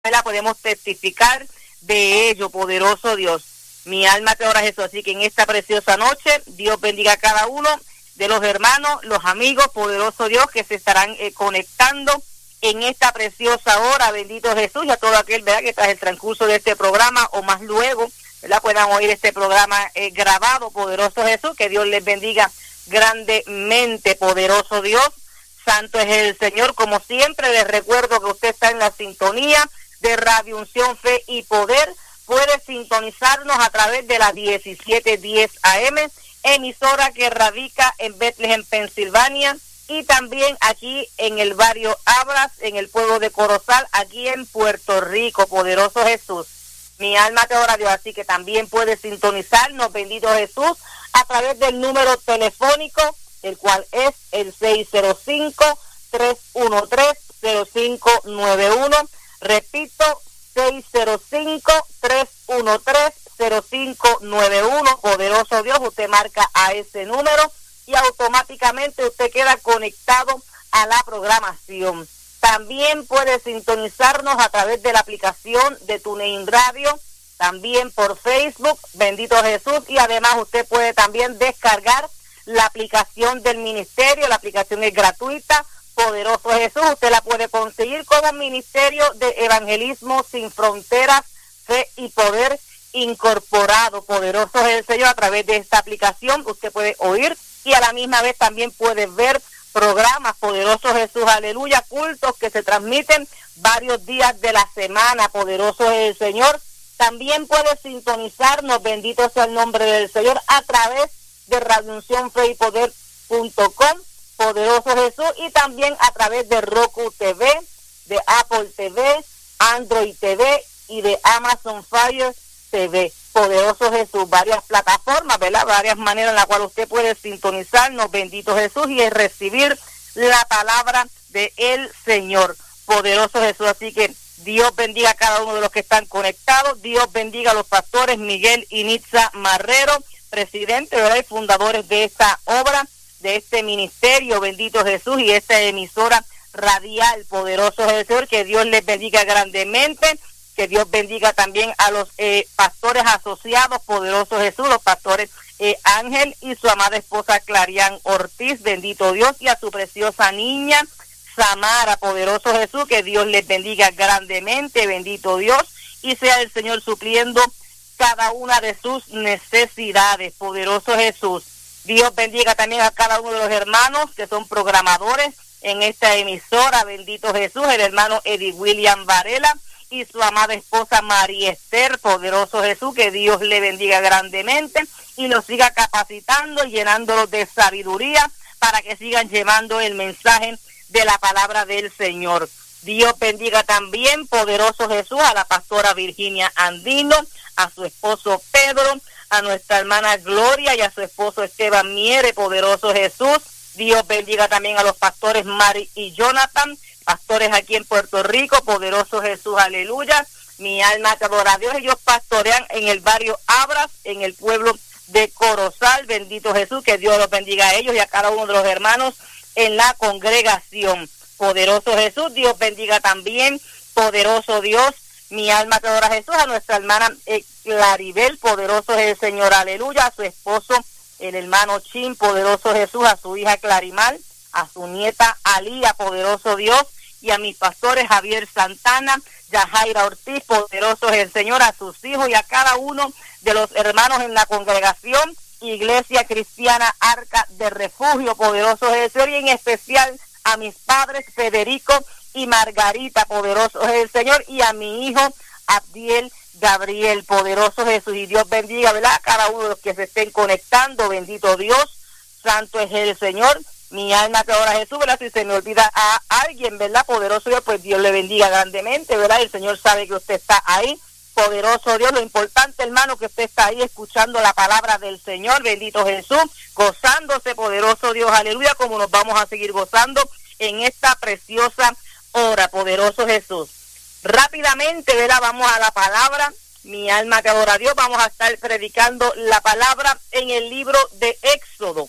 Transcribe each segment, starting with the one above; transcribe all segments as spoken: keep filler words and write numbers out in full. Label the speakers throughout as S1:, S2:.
S1: podemos testificar de ello, poderoso Dios. Mi alma te ora, Jesús. Así que en esta preciosa noche, Dios bendiga a cada uno de los hermanos, los amigos, poderoso Dios, que se estarán eh, conectando en esta preciosa hora. Bendito Jesús, y a todo aquel, ¿verdad?, que tras el transcurso de este programa o más luego, ¿verdad?, puedan oír este programa eh, grabado, poderoso Jesús. Que Dios les bendiga grandemente, poderoso Dios. Santo es el Señor. Como siempre, les recuerdo que usted está en la sintonía de Radio Unción, Fe y Poder. Puede sintonizarnos a través de la diecisiete diez A M, emisora que radica en Bethlehem, Pensilvania, y también aquí en el barrio Abras, en el pueblo de Corozal, aquí en Puerto Rico, poderoso Jesús. Mi alma te ora, Dios. Así que también puede sintonizarnos, bendito Jesús, a través del número telefónico, el cual es el seis cero cinco, tres uno tres, cero cinco nueve uno. Repito, seis cero cinco, tres uno tres, cero cinco nueve uno. Poderoso Dios, usted marca a ese número y automáticamente usted queda conectado a la programación. También puede sintonizarnos a través de la aplicación de TuneIn Radio, también por Facebook, bendito Jesús, y además usted puede también descargar la aplicación del ministerio. La aplicación es gratuita, poderoso Jesús. Usted la puede conseguir como Ministerio de Evangelismo Sin Fronteras, Fe y Poder Incorporado. Poderoso es el Señor. A través de esta aplicación usted puede oír y a la misma vez también puede ver programas, poderoso Jesús, aleluya, cultos que se transmiten varios días de la semana, poderoso es el Señor. También puede sintonizarnos, bendito sea el nombre del Señor, a través de Radio Unción Fe y Poder punto com, poderoso Jesús, y también a través de Roku T V, de Apple T V, Android T V y de Amazon Fire T V. Poderoso Jesús, varias plataformas, ¿verdad? Varias maneras en las cuales usted puede sintonizarnos, bendito Jesús, y recibir la palabra de el Señor. Poderoso Jesús, así que Dios bendiga a cada uno de los que están conectados. Dios bendiga a los pastores Miguel y Nitza Marrero, presidente, ¿verdad?, y fundadores de esta obra, de este ministerio, bendito Jesús, y esta emisora radial, poderoso Jesús. Que Dios les bendiga grandemente. Que Dios bendiga también a los eh, pastores asociados, poderoso Jesús, los pastores eh, Ángel y su amada esposa Clarián Ortiz, bendito Dios, y a su preciosa niña Samara, poderoso Jesús. Que Dios les bendiga grandemente, bendito Dios, y sea el Señor supliendo cada una de sus necesidades, poderoso Jesús. Dios bendiga también a cada uno de los hermanos que son programadores en esta emisora, bendito Jesús, el hermano Eddie William Varela y su amada esposa María Esther, poderoso Jesús. Que Dios le bendiga grandemente y los siga capacitando y llenándolos de sabiduría para que sigan llevando el mensaje de la palabra del Señor. Dios bendiga también, poderoso Jesús, a la pastora Virginia Andino, a su esposo Pedro, a nuestra hermana Gloria y a su esposo Esteban Miere, poderoso Jesús. Dios bendiga también a los pastores Mari y Jonathan, pastores aquí en Puerto Rico, poderoso Jesús, aleluya. Mi alma te adora a Dios. Ellos pastorean en el barrio Abras, en el pueblo de Corozal, bendito Jesús. Que Dios los bendiga a ellos y a cada uno de los hermanos en la congregación, poderoso Jesús. Dios bendiga también, poderoso Dios. Mi alma te adora a Jesús, a nuestra hermana eh, Claribel, poderoso es el Señor, aleluya, a su esposo, el hermano Chin, poderoso Jesús, a su hija Clarimal, a su nieta Alía, poderoso Dios, y a mis pastores Javier Santana, Yajaira Ortiz, poderoso es el Señor, a sus hijos y a cada uno de los hermanos en la congregación, Iglesia Cristiana Arca de Refugio, poderoso es el Señor, y en especial a mis padres Federico y Margarita, poderoso es el Señor, y a mi hijo Abdiel Gabriel, poderoso Jesús. Y Dios bendiga, ¿verdad?, a cada uno de los que se estén conectando, bendito Dios, santo es el Señor. Mi alma te adora a Jesús, ¿verdad? Si se me olvida a alguien, ¿verdad?, poderoso Dios, pues Dios le bendiga grandemente, ¿verdad? El Señor sabe que usted está ahí, poderoso Dios. Lo importante, hermano, que usted está ahí escuchando la palabra del Señor, bendito Jesús, gozándose, poderoso Dios, aleluya, como nos vamos a seguir gozando en esta preciosa hora, poderoso Jesús. Rápidamente, ¿verdad?, vamos a la palabra. Mi alma te adora a Dios. Vamos a estar predicando la palabra en el libro de Éxodo.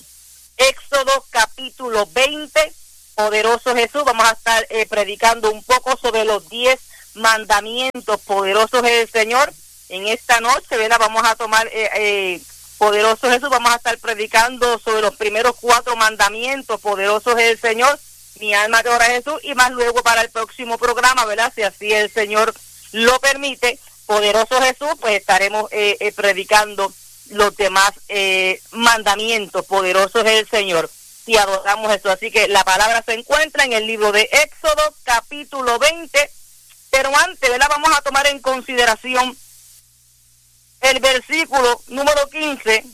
S1: Éxodo capítulo veinte, poderoso Jesús. Vamos a estar eh, predicando un poco sobre los diez mandamientos. Poderosos es el Señor. En esta noche, ¿verdad? Vamos a tomar, eh, eh, poderoso Jesús, vamos a estar predicando sobre los primeros cuatro mandamientos. Poderoso es el Señor. Mi alma te ora, Jesús, y más luego para el próximo programa, ¿verdad? Si así el Señor lo permite, poderoso Jesús, pues estaremos eh, eh, predicando los demás eh, mandamientos. Poderoso es el Señor. Y adoramos eso. Así que la palabra se encuentra en el libro de Éxodo, capítulo veinte. Pero antes, ¿verdad? Vamos a tomar en consideración el versículo número quince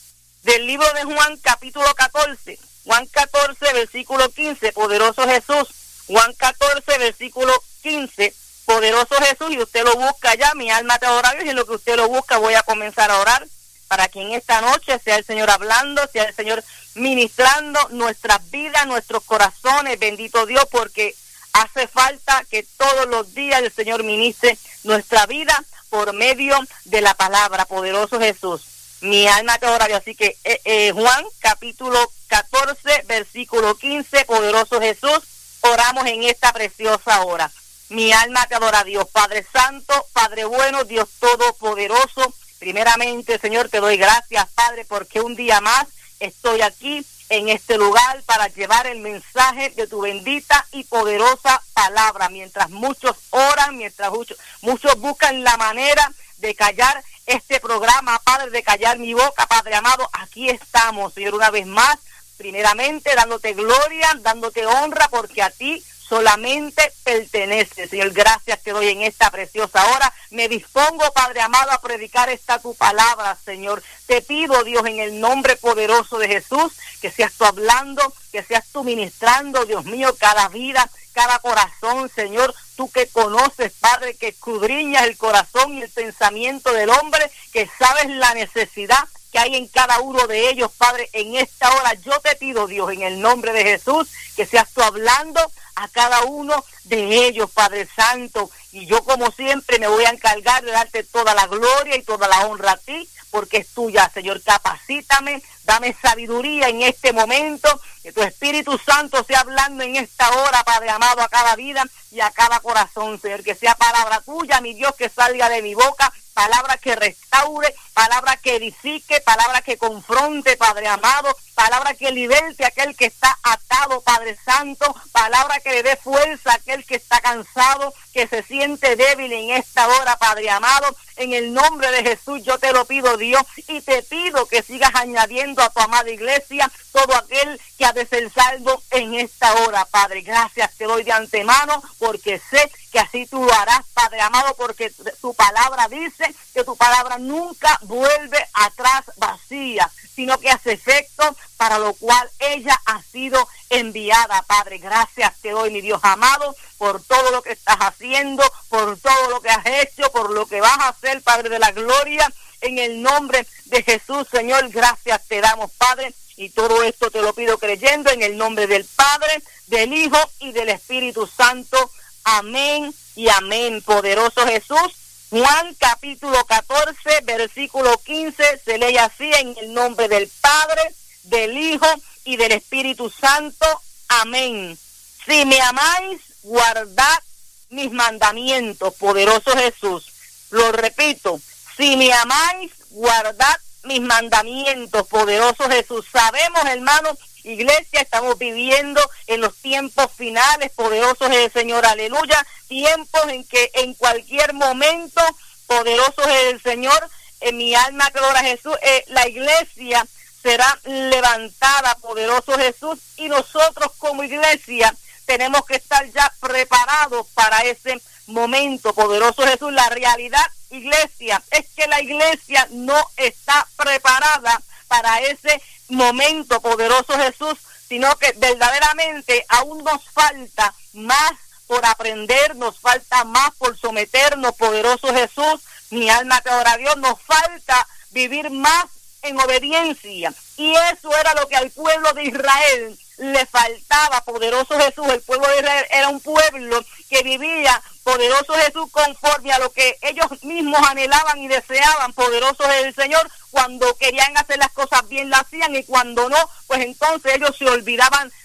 S1: del libro de Juan, capítulo catorce. Juan catorce, versículo quince. Poderoso Jesús. Juan catorce, versículo quince. Poderoso Jesús. Y usted lo busca ya. Mi alma te adora, y en lo que usted lo busca voy a comenzar a orar para que en esta noche sea el Señor hablando, sea el Señor ministrando nuestras vidas, nuestros corazones. Bendito Dios, porque hace falta que todos los días el Señor ministre nuestra vida por medio de la palabra. Poderoso Jesús. Mi alma te adora. Así que eh, eh, Juan capítulo catorce, versículo quince. Poderoso Jesús. Oramos en esta preciosa hora. Mi alma te adora, Dios Padre Santo, Padre bueno, Dios Todopoderoso. Primeramente, Señor, te doy gracias, Padre, porque un día más estoy aquí en este lugar para llevar el mensaje de tu bendita y poderosa palabra. Mientras muchos oran, mientras muchos, muchos buscan la manera de callar este programa, Padre, de callar mi boca, Padre amado, aquí estamos, Señor, una vez más, primeramente dándote gloria, dándote honra, porque a ti solamente pertenece. Señor, gracias te doy en esta preciosa hora. Me dispongo, Padre amado, a predicar esta tu palabra, Señor. Te pido, Dios, en el nombre poderoso de Jesús, que seas tú hablando, que seas tú ministrando, Dios mío, cada vida, cada corazón, Señor. Tú que conoces, Padre, que escudriñas el corazón y el pensamiento del hombre, que sabes la necesidad que hay en cada uno de ellos, Padre. En esta hora yo te pido, Dios, en el nombre de Jesús, que seas tú hablando a cada uno de ellos, Padre Santo. Y yo, como siempre, me voy a encargar de darte toda la gloria y toda la honra a ti, porque es tuya, Señor. Capacítame, dame sabiduría en este momento, que tu Espíritu Santo sea hablando en esta hora, Padre amado, a cada vida y a cada corazón, Señor. Que sea palabra tuya, mi Dios, que salga de mi boca, palabra que restaure, palabra que edifique, palabra que confronte, Padre amado, palabra que liberte a aquel que está atado, Padre Santo, palabra que le dé fuerza a aquel que está cansado, que se siente débil en esta hora, Padre amado. En el nombre de Jesús yo te lo pido, Dios, y te pido que sigas añadiendo a tu amada iglesia todo aquel que ha de ser salvo en esta hora, Padre. Gracias te doy de antemano, porque sé que así tú lo harás, Padre amado, porque tu palabra dice que tu palabra nunca vuelve atrás vacía, sino que hace efecto para lo cual ella ha sido enviada, Padre. Gracias te doy, mi Dios amado, por todo lo que estás haciendo, por todo lo que has hecho, por lo que vas a hacer, Padre de la gloria, en el nombre de Jesús, Señor. Gracias te damos, Padre, y todo esto te lo pido creyendo en el nombre del Padre, del Hijo y del Espíritu Santo. Amén y amén. Poderoso Jesús. Juan capítulo catorce, versículo quince, se lee así: en el nombre del Padre, del Hijo y del Espíritu Santo. Amén. Si me amáis, guardad mis mandamientos. Poderoso Jesús. Lo repito, si me amáis, guardad mis mandamientos. Poderoso Jesús. Sabemos, hermanos, iglesia, estamos viviendo en los tiempos finales. Poderoso es el Señor, aleluya. Tiempos en que en cualquier momento, poderoso es el Señor, en mi alma que adora a Jesús, eh, la iglesia será levantada, poderoso Jesús, y nosotros como iglesia tenemos que estar ya preparados para ese momento, poderoso Jesús. La realidad, iglesia, es que la iglesia no está preparada para ese momento, poderoso Jesús, sino que verdaderamente aún nos falta más por aprender, nos falta más por someternos, poderoso Jesús. Mi alma te adora a Dios, nos falta vivir más en obediencia, y eso era lo que al pueblo de Israel le faltaba, poderoso Jesús. El pueblo de Israel era un pueblo que vivía, poderoso Jesús, conforme a lo que ellos mismos anhelaban y deseaban, poderoso es el Señor. Cuando querían hacer las cosas bien, las hacían, y cuando no, pues entonces ellos se olvidaban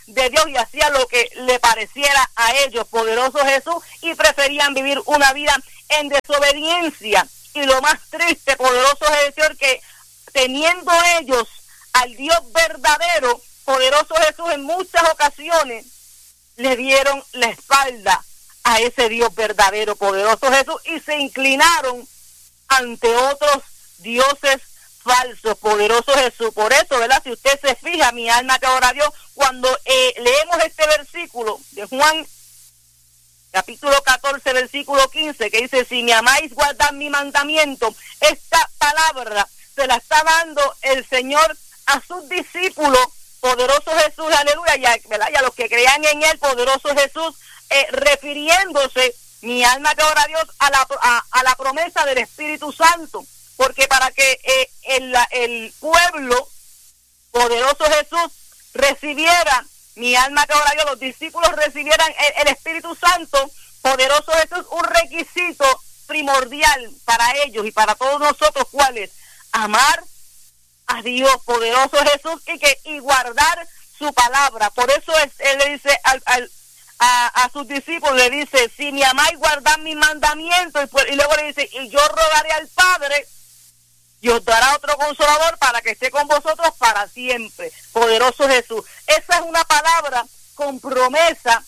S1: de Dios y hacían lo que le pareciera a ellos, poderoso Jesús, y preferían vivir una vida en desobediencia. Y lo más triste, poderoso es el Señor, que teniendo ellos al Dios verdadero, poderoso Jesús, en muchas ocasiones le dieron la espalda a ese Dios verdadero, poderoso Jesús, y se inclinaron ante otros dioses falsos, poderoso Jesús. Por eso, ¿verdad? Si usted se fija, mi alma te adora a Dios, cuando eh, leemos este versículo de Juan, capítulo catorce, versículo quince, que dice, si me amáis, guardad mi mandamiento. Esta palabra se la está dando el Señor a sus discípulos, poderoso Jesús, aleluya, y a, ¿verdad? Y a los que crean en él, poderoso Jesús, eh, refiriéndose, mi alma te adora a Dios, a la, a, a la promesa del Espíritu Santo, porque para que eh, el, el pueblo, poderoso Jesús, recibiera, mi alma te adora a Dios, los discípulos recibieran el, el Espíritu Santo, poderoso Jesús, un requisito primordial para ellos y para todos nosotros, ¿cuál es? Amar a Dios, poderoso Jesús, y que y guardar su palabra. Por eso es, él le dice al, al, a, a sus discípulos, le dice, si me amáis, guardad mis mandamientos, y, pues, y luego le dice, y yo rogaré al Padre, y os dará otro consolador para que esté con vosotros para siempre, poderoso Jesús. Esa es una palabra con promesa,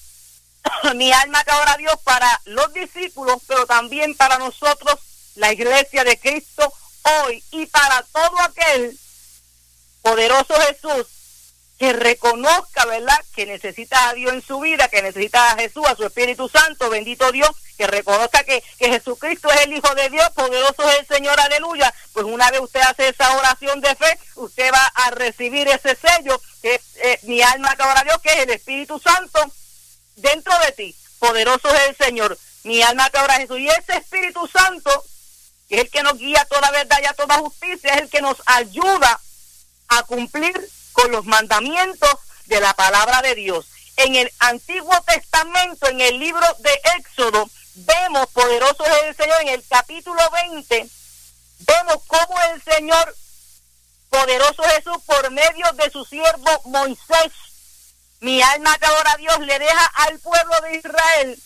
S1: mi alma que adora a Dios, para los discípulos, pero también para nosotros, la iglesia de Cristo hoy, y para todo aquel, poderoso Jesús, que reconozca, ¿verdad?, que necesita a Dios en su vida, que necesita a Jesús, a su Espíritu Santo, bendito Dios, que reconozca que, que Jesucristo es el Hijo de Dios, poderoso es el Señor, aleluya. Pues una vez usted hace esa oración de fe, usted va a recibir ese sello, que es eh, mi alma que adora a Dios, que es el Espíritu Santo dentro de ti, poderoso es el Señor, mi alma que adora a Jesús. Y ese Espíritu Santo, que es el que nos guía a toda verdad y a toda justicia, es el que nos ayuda a cumplir con los mandamientos de la palabra de Dios. En el Antiguo Testamento, en el libro de Éxodo, vemos, poderoso es el Señor, en el capítulo veinte, vemos cómo el Señor, poderoso Jesús, por medio de su siervo Moisés, mi alma que adora a Dios, le deja al pueblo de Israel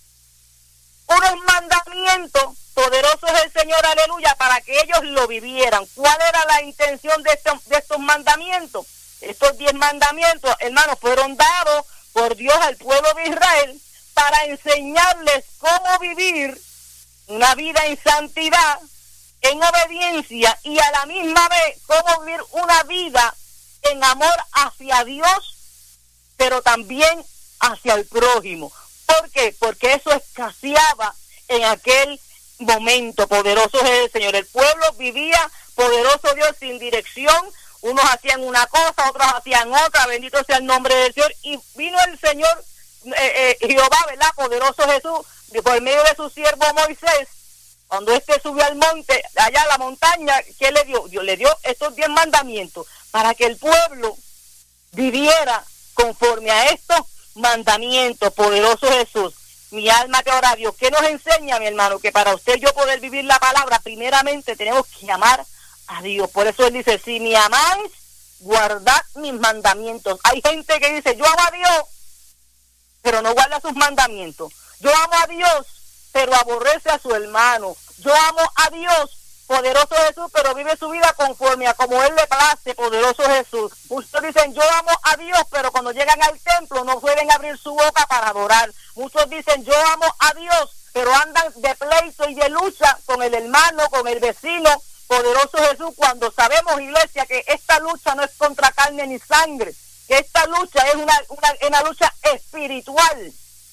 S1: unos mandamientos, poderoso es el Señor, aleluya, para que ellos lo vivieran. ¿Cuál era la intención de, este, de estos mandamientos? Estos diez mandamientos, hermanos, fueron dados por Dios al pueblo de Israel para enseñarles cómo vivir una vida en santidad, en obediencia, y a la misma vez cómo vivir una vida en amor hacia Dios, pero también hacia el prójimo. ¿Por qué? Porque eso escaseaba en aquel momento, poderoso es el Señor. El pueblo vivía, poderoso Dios, sin dirección. Unos hacían una cosa, otros hacían otra, bendito sea el nombre del Señor. Y vino el Señor, eh, eh, Jehová, ¿verdad? Poderoso Jesús, por medio de su siervo Moisés, cuando éste subió al monte, allá a la montaña, ¿qué le dio? Dios le dio estos diez mandamientos para que el pueblo viviera conforme a estos mandamientos, poderoso Jesús. Mi alma te adora a Dios. ¿Qué nos enseña, mi hermano? Que para usted y yo poder vivir la palabra, primeramente tenemos que amar a Dios. Por eso él dice, si me amáis, guardad mis mandamientos. Hay gente que dice, yo amo a Dios, pero no guarda sus mandamientos. Yo amo a Dios, pero aborrece a su hermano. Yo amo a Dios, poderoso Jesús, pero vive su vida conforme a como él le place, poderoso Jesús. Muchos dicen, yo amo a Dios, pero cuando llegan al templo no pueden abrir su boca para adorar. Muchos dicen, yo amo a Dios, pero andan de pleito y de lucha con el hermano, con el vecino, poderoso Jesús, cuando sabemos, iglesia, que esta lucha no es contra carne ni sangre, que esta lucha es una, una, una lucha espiritual,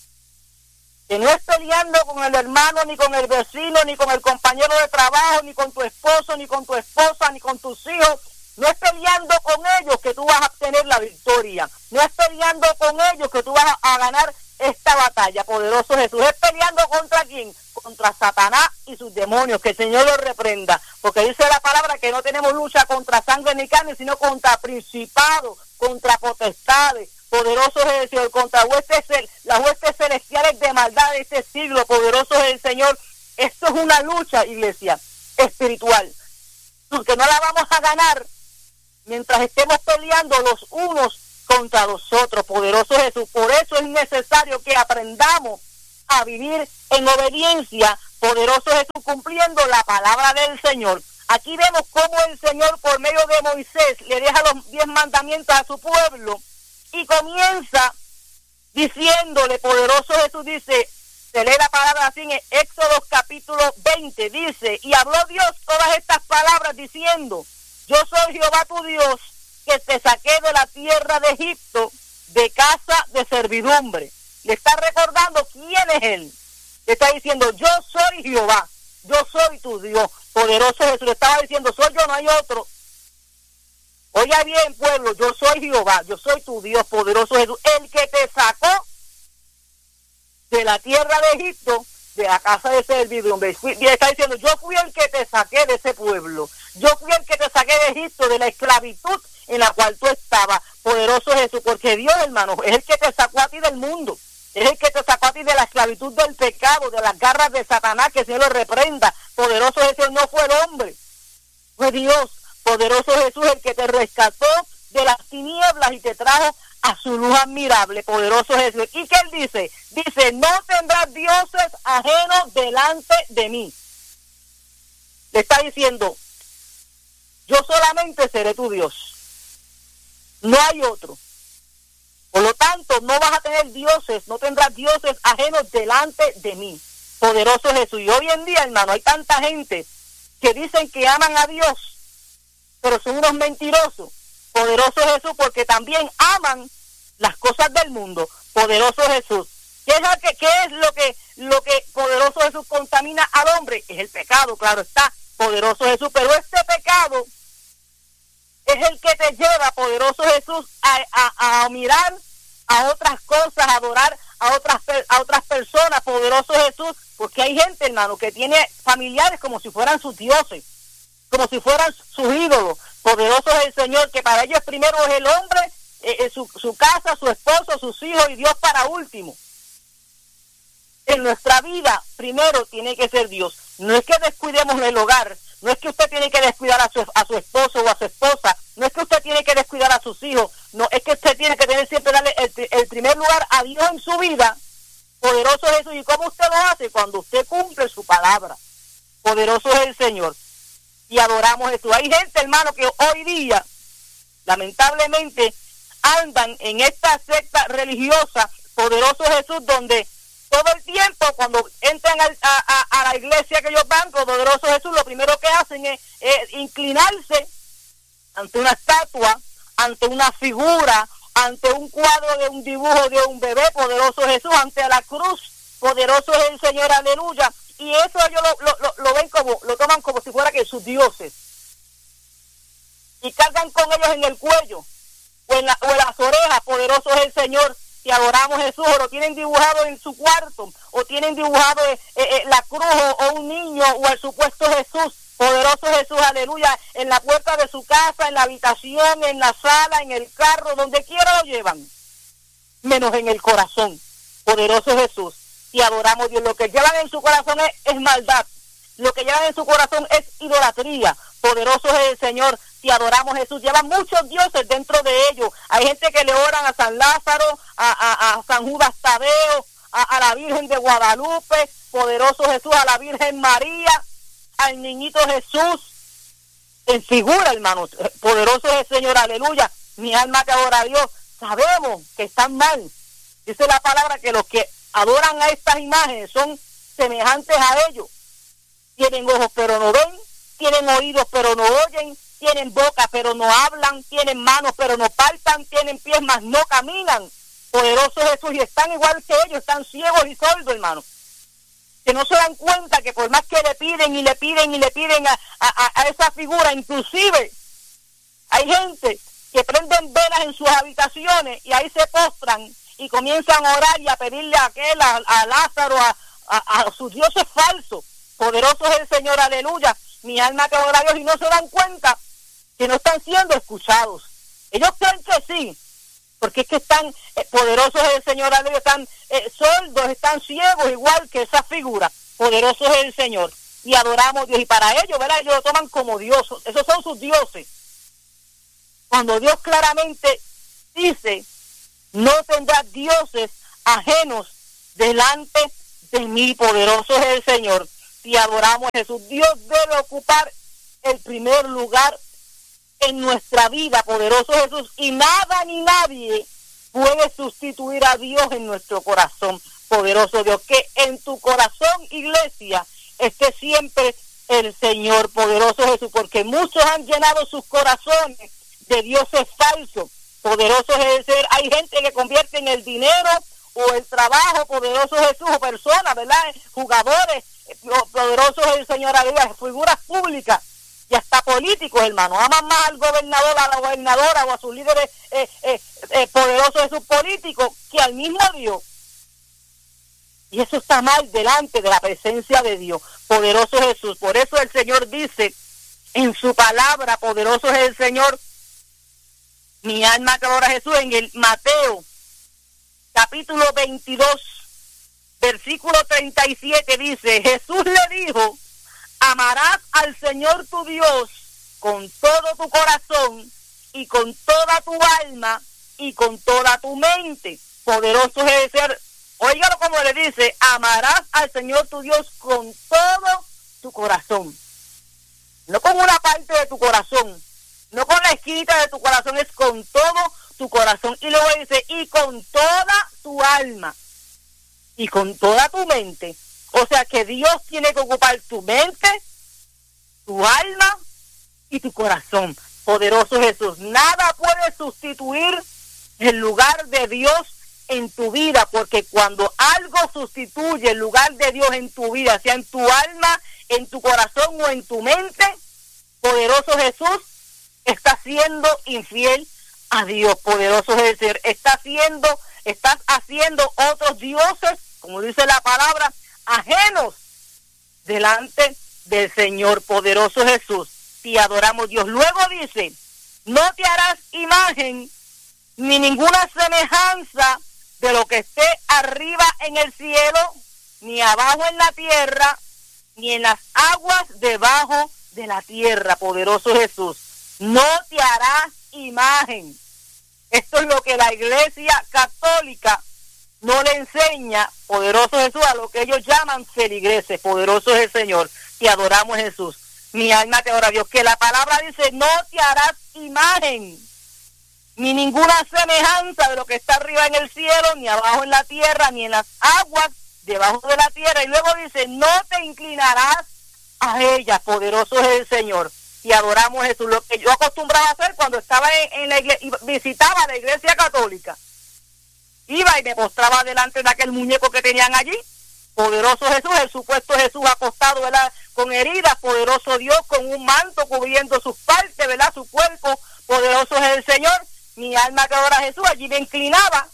S1: que no es peleando con el hermano, ni con el vecino, ni con el compañero de trabajo, ni con tu esposo, ni con tu esposa, ni con tus hijos. No es peleando con ellos que tú vas a obtener la victoria. No es peleando con ellos que tú vas a, a ganar esta batalla, poderoso Jesús. Es peleando contra quién, contra Satanás y sus demonios, que el Señor los reprenda, porque dice la palabra que no tenemos lucha contra sangre ni carne, sino contra principados, contra potestades, poderoso es el Señor, contra huestes, las huestes celestiales de maldad de este siglo, poderoso es el Señor. Esto es una lucha, iglesia, espiritual, porque no la vamos a ganar mientras estemos peleando los unos contra nosotros, poderoso Jesús. Por eso es necesario que aprendamos a vivir en obediencia, poderoso Jesús, cumpliendo la palabra del Señor. Aquí vemos cómo el Señor, por medio de Moisés, le deja los diez mandamientos a su pueblo y comienza diciéndole, poderoso Jesús, dice, se lee la palabra así en Éxodo capítulo veinte, dice, y habló Dios todas estas palabras diciendo, yo soy Jehová tu Dios, que te saqué de la tierra de Egipto, de casa de servidumbre. Le está recordando quién es él. Le está diciendo, yo soy Jehová, yo soy tu Dios. Poderoso Jesús, le estaba diciendo, soy yo, no hay otro. Oiga bien, pueblo, yo soy Jehová, yo soy tu Dios, poderoso Jesús, el que te sacó de la tierra de Egipto, de la casa de servidumbre. Y le está diciendo, yo fui el que te saqué de ese pueblo. Yo fui el que te saqué de Egipto, de la esclavitud en la cual tú estabas, poderoso Jesús, porque Dios, hermano, es el que te sacó a ti del mundo. Es el que te sacó a ti de la esclavitud del pecado, de las garras de Satanás, que el Señor lo reprenda. Poderoso Jesús, no fue el hombre, fue Dios. Poderoso Jesús, el que te rescató de las tinieblas y te trajo a su luz admirable. Poderoso Jesús. ¿Y qué él dice? Dice, no tendrás dioses ajenos delante de mí. Le está diciendo, yo solamente seré tu Dios. No hay otro. Por lo tanto, no vas a tener dioses, no tendrás dioses ajenos delante de mí. Poderoso Jesús. Y hoy en día, hermano, hay tanta gente que dicen que aman a Dios, pero son unos mentirosos. Poderoso Jesús, porque también aman las cosas del mundo. Poderoso Jesús. ¿Qué es, lo que, qué es lo que lo que poderoso Jesús contamina al hombre? Es el pecado, claro está, poderoso Jesús. Pero este pecado es el que te lleva, poderoso Jesús, a, a, a mirar a otras cosas, a adorar a otras, a otras personas, poderoso Jesús, porque hay gente, hermano, que tiene familiares como si fueran sus dioses, como si fueran sus ídolos. Poderoso es el Señor, que para ellos primero es el hombre, eh, su, su casa, su esposo, sus hijos, y Dios para último. En nuestra vida, primero tiene que ser Dios. No es que descuidemos el hogar, no es que usted tiene que descuidar a su, a su esposo o a su esposa, no es que usted tiene que descuidar a sus hijos, no, es que usted tiene que tener siempre darle el, el primer lugar a Dios en su vida. Poderoso es Jesús. ¿Y cómo usted lo hace? Cuando usted cumple su palabra. Poderoso es el Señor. Y adoramos a Jesús. Hay gente, hermano, que hoy día, lamentablemente, andan en esta secta religiosa, poderoso Jesús, donde todo el tiempo, cuando entran a, a, a la iglesia que ellos van, poderoso Jesús, lo primero que hacen es, es inclinarse ante una estatua, ante una figura, ante un cuadro de un dibujo de un bebé, poderoso Jesús, ante la cruz, poderoso es el Señor, aleluya. Y eso ellos lo, lo, lo, lo ven como, lo toman como si fuera que sus dioses. Y cargan con ellos en el cuello, o en, la, o en las orejas, poderoso es el Señor. Si adoramos a Jesús, o lo tienen dibujado en su cuarto, o tienen dibujado eh, eh, la cruz, o, o un niño, o el supuesto Jesús, poderoso Jesús, aleluya, en la puerta de su casa, en la habitación, en la sala, en el carro, donde quiera lo llevan, menos en el corazón, poderoso Jesús. Y adoramos a Dios, lo que llevan en su corazón es, es maldad, lo que llevan en su corazón es idolatría, poderoso es el Señor. Si adoramos a Jesús, llevan muchos dioses dentro de ellos. Hay gente que le oran a San Lázaro, a, a, a San Judas Tadeo, a, a la Virgen de Guadalupe, poderoso Jesús, a la Virgen María, al niñito Jesús, en figura, hermanos, poderoso es el Señor, aleluya. Mi alma te adora a Dios. Sabemos que están mal. Dice la palabra que los que adoran a estas imágenes son semejantes a ellos. Tienen ojos pero no ven, tienen oídos pero no oyen, tienen boca pero no hablan, tienen manos pero no palpan, tienen pies mas no caminan. Poderoso Jesús, y están igual que ellos, están ciegos y sordos, hermano. Que no se dan cuenta que por más que le piden y le piden y le piden a, a, a esa figura, inclusive hay gente que prenden velas en sus habitaciones y ahí se postran y comienzan a orar y a pedirle a aquel, a, a Lázaro, a, a, a sus dioses falsos. Poderoso es el Señor, aleluya. Mi alma te adora a Dios, y no se dan cuenta que no están siendo escuchados. Ellos creen que sí, porque es que están, eh, poderosos es el Señor, aleluya, están eh, sordos, están ciegos, igual que esa figura. Poderoso es el Señor. Y adoramos a Dios, y para ellos, ¿verdad? Ellos lo toman como Dios, esos son sus dioses. Cuando Dios claramente dice No tendrás dioses ajenos delante de mí. Poderoso es el Señor. Te adoramos, Jesús. Dios debe ocupar el primer lugar en nuestra vida, poderoso Jesús, y nada ni nadie puede sustituir a Dios en nuestro corazón, poderoso Dios. Que en tu corazón, iglesia, esté siempre el Señor, poderoso Jesús, porque muchos han llenado sus corazones de dioses falsos, poderoso Jesús. Hay gente que convierte en el dinero o el trabajo, poderoso Jesús, o personas, ¿verdad? Jugadores, poderoso es el Señor, aleluya, figuras públicas y hasta políticos, hermano. Aman más al gobernador, a la gobernadora o a sus líderes eh, eh, eh, poderosos de sus políticos que al mismo Dios. Y eso está mal delante de la presencia de Dios, poderoso Jesús. Por eso el Señor dice en su palabra, poderoso es el Señor, mi alma te adora, Jesús, en el Mateo capítulo veintidós, versículo treinta y siete, dice, Jesús le dijo, amarás al Señor tu Dios con todo tu corazón y con toda tu alma y con toda tu mente. Poderoso es el ser. Óigalo como le dice, amarás al Señor tu Dios con todo tu corazón. No con una parte de tu corazón, no con la esquina de tu corazón, es con todo tu corazón. Y luego dice, y con toda tu alma y con toda tu mente. O sea que Dios tiene que ocupar tu mente, tu alma y tu corazón. Poderoso Jesús. Nada puede sustituir el lugar de Dios en tu vida, porque cuando algo sustituye el lugar de Dios en tu vida, sea en tu alma, en tu corazón o en tu mente, poderoso Jesús, está siendo infiel a Dios. Poderoso Jesús. Está haciendo, estás haciendo otros dioses, como dice la palabra, ajenos delante del Señor. Poderoso Jesús, te adoramos, Dios. Luego dice, no te harás imagen ni ninguna semejanza de lo que esté arriba en el cielo, ni abajo en la tierra, ni en las aguas debajo de la tierra. Poderoso Jesús, no te harás imagen. Esto es lo que la Iglesia Católica no le enseña, poderoso Jesús, a lo que ellos llaman feligreses. Poderoso es el Señor, te adoramos, Jesús. Mi alma te adora, Dios. Que la palabra dice, no te harás imagen ni ninguna semejanza de lo que está arriba en el cielo, ni abajo en la tierra, ni en las aguas debajo de la tierra. Y luego dice, no te inclinarás a ella. Poderoso es el Señor, y adoramos, Jesús. Lo que yo acostumbraba a hacer cuando estaba en, en la iglesia, visitaba la Iglesia Católica, iba y me postraba delante de aquel muñeco que tenían allí. Poderoso Jesús, el supuesto Jesús acostado, ¿verdad?, con heridas. Poderoso Dios, con un manto cubriendo sus partes, ¿verdad?, su cuerpo. Poderoso es el Señor. Mi alma que adora a Jesús, allí me inclinaba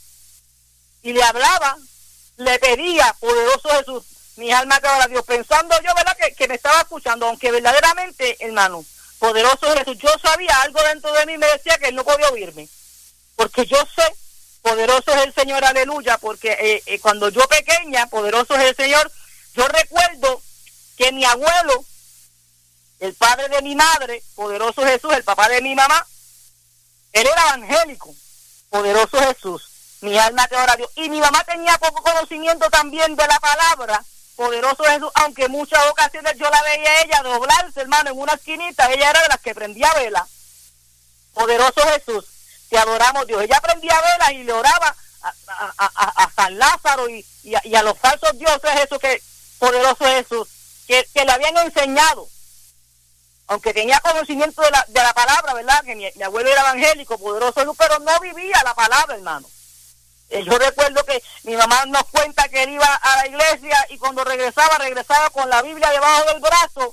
S1: y le hablaba, le pedía, poderoso Jesús, mi alma que adora a Dios, pensando yo, ¿verdad?, que, que me estaba escuchando, aunque verdaderamente, hermano, poderoso Jesús, yo sabía algo dentro de mí, me decía que él no podía oírme, porque yo sé, poderoso es el Señor, aleluya, porque eh, eh, cuando yo pequeña, poderoso es el Señor, yo recuerdo que mi abuelo, el padre de mi madre, poderoso Jesús, el papá de mi mamá, él era evangélico. Poderoso Jesús, mi alma te adora, Dios. Y mi mamá tenía poco conocimiento también de la palabra. Poderoso Jesús, aunque en muchas ocasiones yo la veía a ella doblarse, hermano, en una esquinita. Ella era de las que prendía vela. Poderoso Jesús, te adoramos, Dios. Ella prendía velas y le oraba a, a, a, a San Lázaro y, y, a, y a los falsos dioses, eso que, poderoso Jesús, que, que le habían enseñado. Aunque tenía conocimiento de la, de la palabra, ¿verdad?, que mi, mi abuelo era evangélico, poderoso Jesús, pero no vivía la palabra, hermano. Eh, yo recuerdo que mi mamá nos cuenta que él iba a la iglesia y cuando regresaba, regresaba con la Biblia debajo del brazo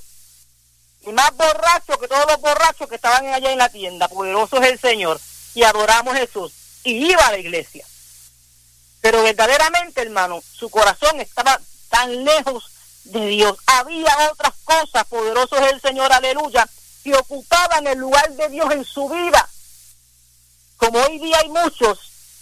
S1: y más borracho que todos los borrachos que estaban allá en la tienda. Poderoso es el Señor, y adoramos a Jesús, y iba a la iglesia. Pero verdaderamente, hermano, su corazón estaba tan lejos de Dios. Había otras cosas, poderoso es el Señor, aleluya, que ocupaban el lugar de Dios en su vida. Como hoy día hay muchos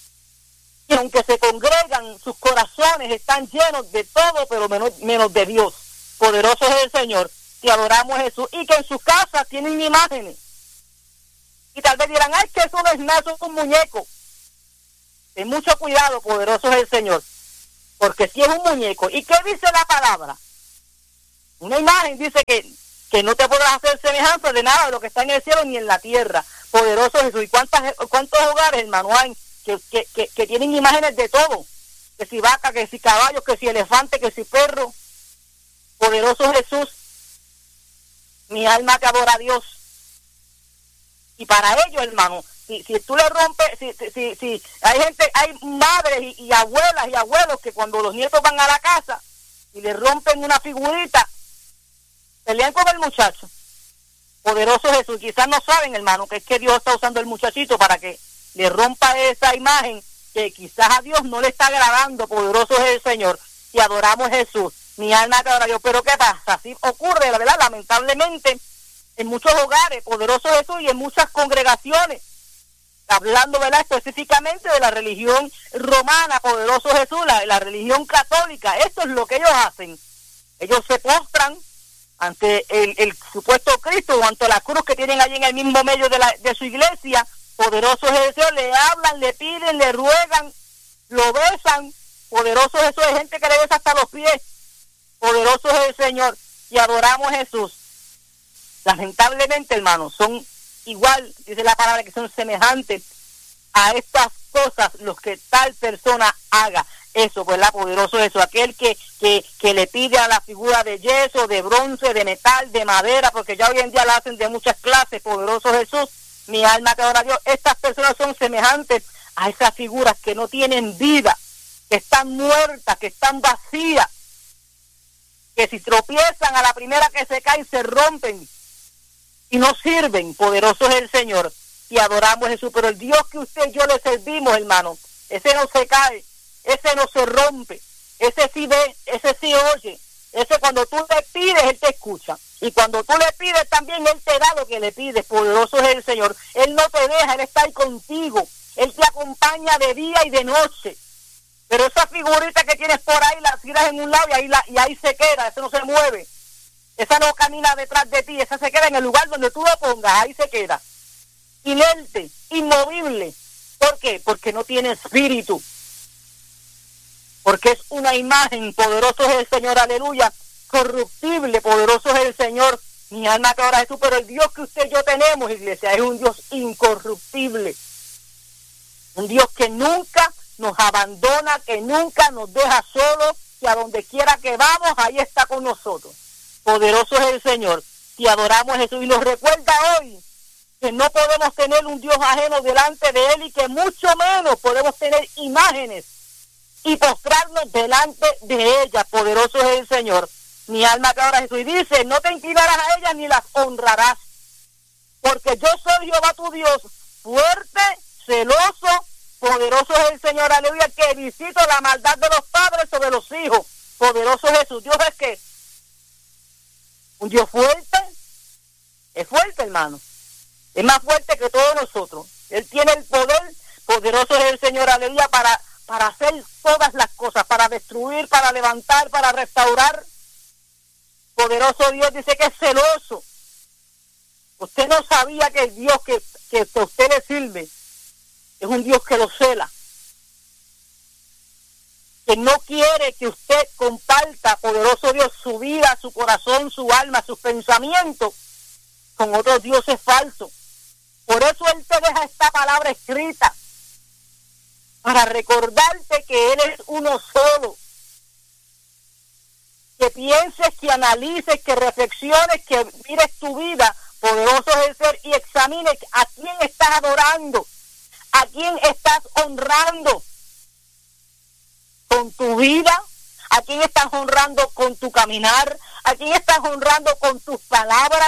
S1: que aunque se congregan, sus corazones están llenos de todo, pero menos, menos de Dios. Poderoso es el Señor, te adoramos, Jesús. Y que en sus casas tienen imágenes. Y tal vez dirán, ay, que eso no es nada, eso es un muñeco. ten mucho cuidado, poderoso es el Señor, porque si es un muñeco. ¿Y qué dice la palabra? Una imagen dice que, que no te podrás hacer semejanza de nada de lo que está en el cielo ni en la tierra. Poderoso Jesús. ¿Y cuántas, cuántos hogares, hermano, hay que, que, que, que tienen imágenes de todo? Que si vaca, que si caballo, que si elefante, que si perro. Poderoso Jesús. Mi alma te adora a Dios. Y para ello, hermano, si, si tú le rompes, si, si, si, si hay gente, hay madres y, y abuelas y abuelos que cuando los nietos van a la casa y le rompen una figurita, pelean con el muchacho. Poderoso Jesús. Quizás no saben, hermano, que es que Dios está usando el muchachito para que le rompa esa imagen que quizás a Dios no le está agradando. Poderoso es el Señor. Y adoramos a Jesús. Mi alma te adora a Dios. Pero ¿qué pasa? Así ocurre, la verdad, lamentablemente, en muchos hogares, poderoso Jesús, y en muchas congregaciones, hablando, ¿verdad?, específicamente de la religión romana, poderoso Jesús, la, la religión católica. Esto es lo que ellos hacen. Ellos se postran ante el, el supuesto Cristo, o ante la cruz que tienen allí en el mismo medio de, la, de su iglesia. Poderoso Jesús, le hablan, le piden, le ruegan, lo besan. Poderoso Jesús, hay gente que le besa hasta los pies. Poderoso es el Señor, y adoramos a Jesús. Lamentablemente, hermanos, son igual, dice la palabra, que son semejantes a estas cosas los que tal persona haga eso, pues la poderoso Jesús, aquel que, que, que le pide a la figura de yeso, de bronce, de metal, de madera, porque ya hoy en día la hacen de muchas clases. Poderoso Jesús, mi alma te adora a Dios. Estas personas son semejantes a esas figuras que no tienen vida, que están muertas, que están vacías, que si tropiezan a la primera que se caen se rompen y no sirven. Poderoso es el Señor, y adoramos a Jesús. Pero el Dios que usted y yo le servimos, hermano, ese no se cae, ese no se rompe, ese sí ve, ese sí oye, ese cuando tú le pides, Él te escucha, y cuando tú le pides también, Él te da lo que le pides. Poderoso es el Señor. Él no te deja, Él está ahí contigo, Él te acompaña de día y de noche. Pero esa figurita que tienes por ahí, la tiras en un lado y ahí, la, y ahí se queda, esa no se mueve, esa no camina detrás de ti, esa se queda en el lugar donde tú lo pongas, ahí se queda, inerte, inmovible. ¿Por qué? Porque no tiene espíritu, porque es una imagen. Poderoso es el Señor, aleluya, corruptible. Poderoso es el Señor, mi alma te adora a Jesús. Pero el Dios que usted y yo tenemos, iglesia, es un Dios incorruptible, un Dios que nunca nos abandona, que nunca nos deja solos, que a donde quiera que vamos, ahí está con nosotros. Poderoso es el Señor, y adoramos a Jesús. Y nos recuerda hoy que no podemos tener un Dios ajeno delante de Él, y que mucho menos podemos tener imágenes y postrarnos delante de ellas. Poderoso es el Señor, mi alma te adora a Jesús. Y dice, no te inclinarás a ellas ni las honrarás, porque yo soy Jehová tu Dios, fuerte, celoso. Poderoso es el Señor, aleluya, que visito la maldad de los padres sobre los hijos. Poderoso es Jesús. Dios es que un Dios fuerte, es fuerte, hermano, es más fuerte que todos nosotros. Él tiene el poder. Poderoso es el Señor, aleluya, para, para hacer todas las cosas, para destruir, para levantar, para restaurar. Poderoso Dios, dice que es celoso. Usted no sabía que el Dios que, que, que usted le sirve es un Dios que lo cela, que no quiere que usted comparta, poderoso Dios, su vida, su corazón, su alma, sus pensamientos con otros dioses falsos. Por eso Él te deja esta palabra escrita, para recordarte que Él es uno solo, que pienses, que analices, que reflexiones, que mires tu vida. Poderoso es el ser, y examines a quién estás adorando, a quién estás honrando con tu vida, a quién estás honrando con tu caminar, a quién estás honrando con tus palabras,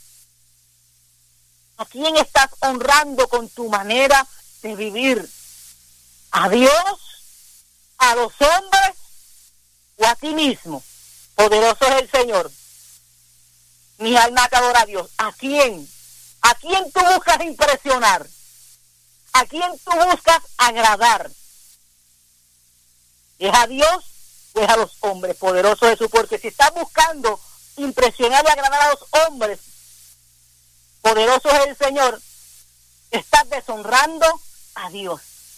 S1: a quién estás honrando con tu manera de vivir. ¿A Dios, a los hombres o a ti mismo? Poderoso es el Señor, mi alma te adora a Dios. ¿A quién? ¿A quién tú buscas impresionar? ¿A quién tú buscas agradar? ¿Es a Dios o es a los hombres? Poderoso Jesús, porque si estás buscando impresionar y agradar a los hombres, poderoso es el Señor, estás deshonrando a Dios.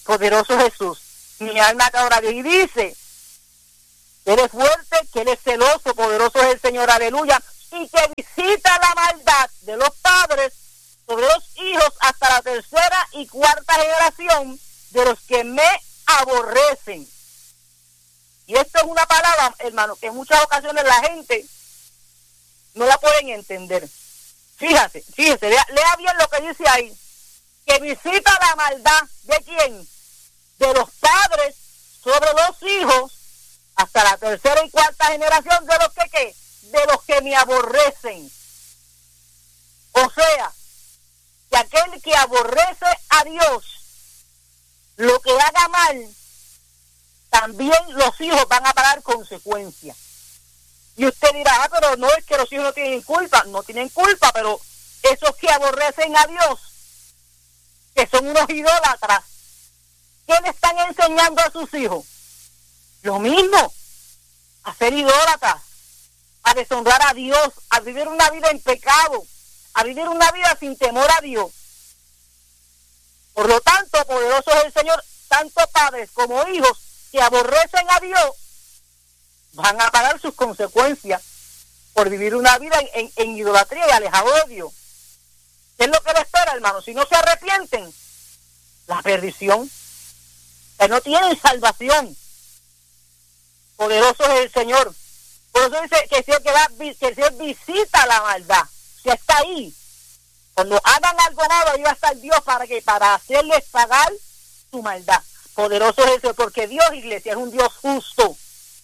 S1: Poderoso Jesús. Mi alma te adora a Dios. Y dice, que Él es fuerte, que Él es celoso, poderoso es el Señor, aleluya, y que visita la maldad de los padres sobre los hijos hasta la tercera y cuarta generación de los que me aborrecen. Y esto es una palabra, hermano, que en muchas ocasiones la gente no la pueden entender. Fíjate, fíjese, lea, lea bien lo que dice ahí. Que visita la maldad, ¿de quién? De los padres sobre los hijos hasta la tercera y cuarta generación de los que, ¿qué? De los que me aborrecen. O sea, que aquel que aborrece a Dios, lo que haga mal, también los hijos van a pagar consecuencias. Y usted dirá, ah, pero no es que los hijos no tienen culpa. No tienen culpa, pero esos que aborrecen a Dios, que son unos idólatras, ¿qué le están enseñando a sus hijos? Lo mismo, a ser idólatras, a deshonrar a Dios, a vivir una vida en pecado, a vivir una vida sin temor a Dios. Por lo tanto, poderoso es el Señor, tanto padres como hijos que aborrecen a Dios, van a pagar sus consecuencias por vivir una vida en, en, en idolatría y alejado de Dios. ¿Qué es lo que le espera, hermano? Si no se arrepienten, la perdición. Que no tienen salvación. Poderoso es el Señor. Por eso dice que el Señor, que va, que el Señor visita la maldad. Si está ahí, cuando hagan algo malo, ahí va a estar Dios para que para hacerles pagar su maldad. Poderoso es el Señor, porque Dios, iglesia, es un Dios justo.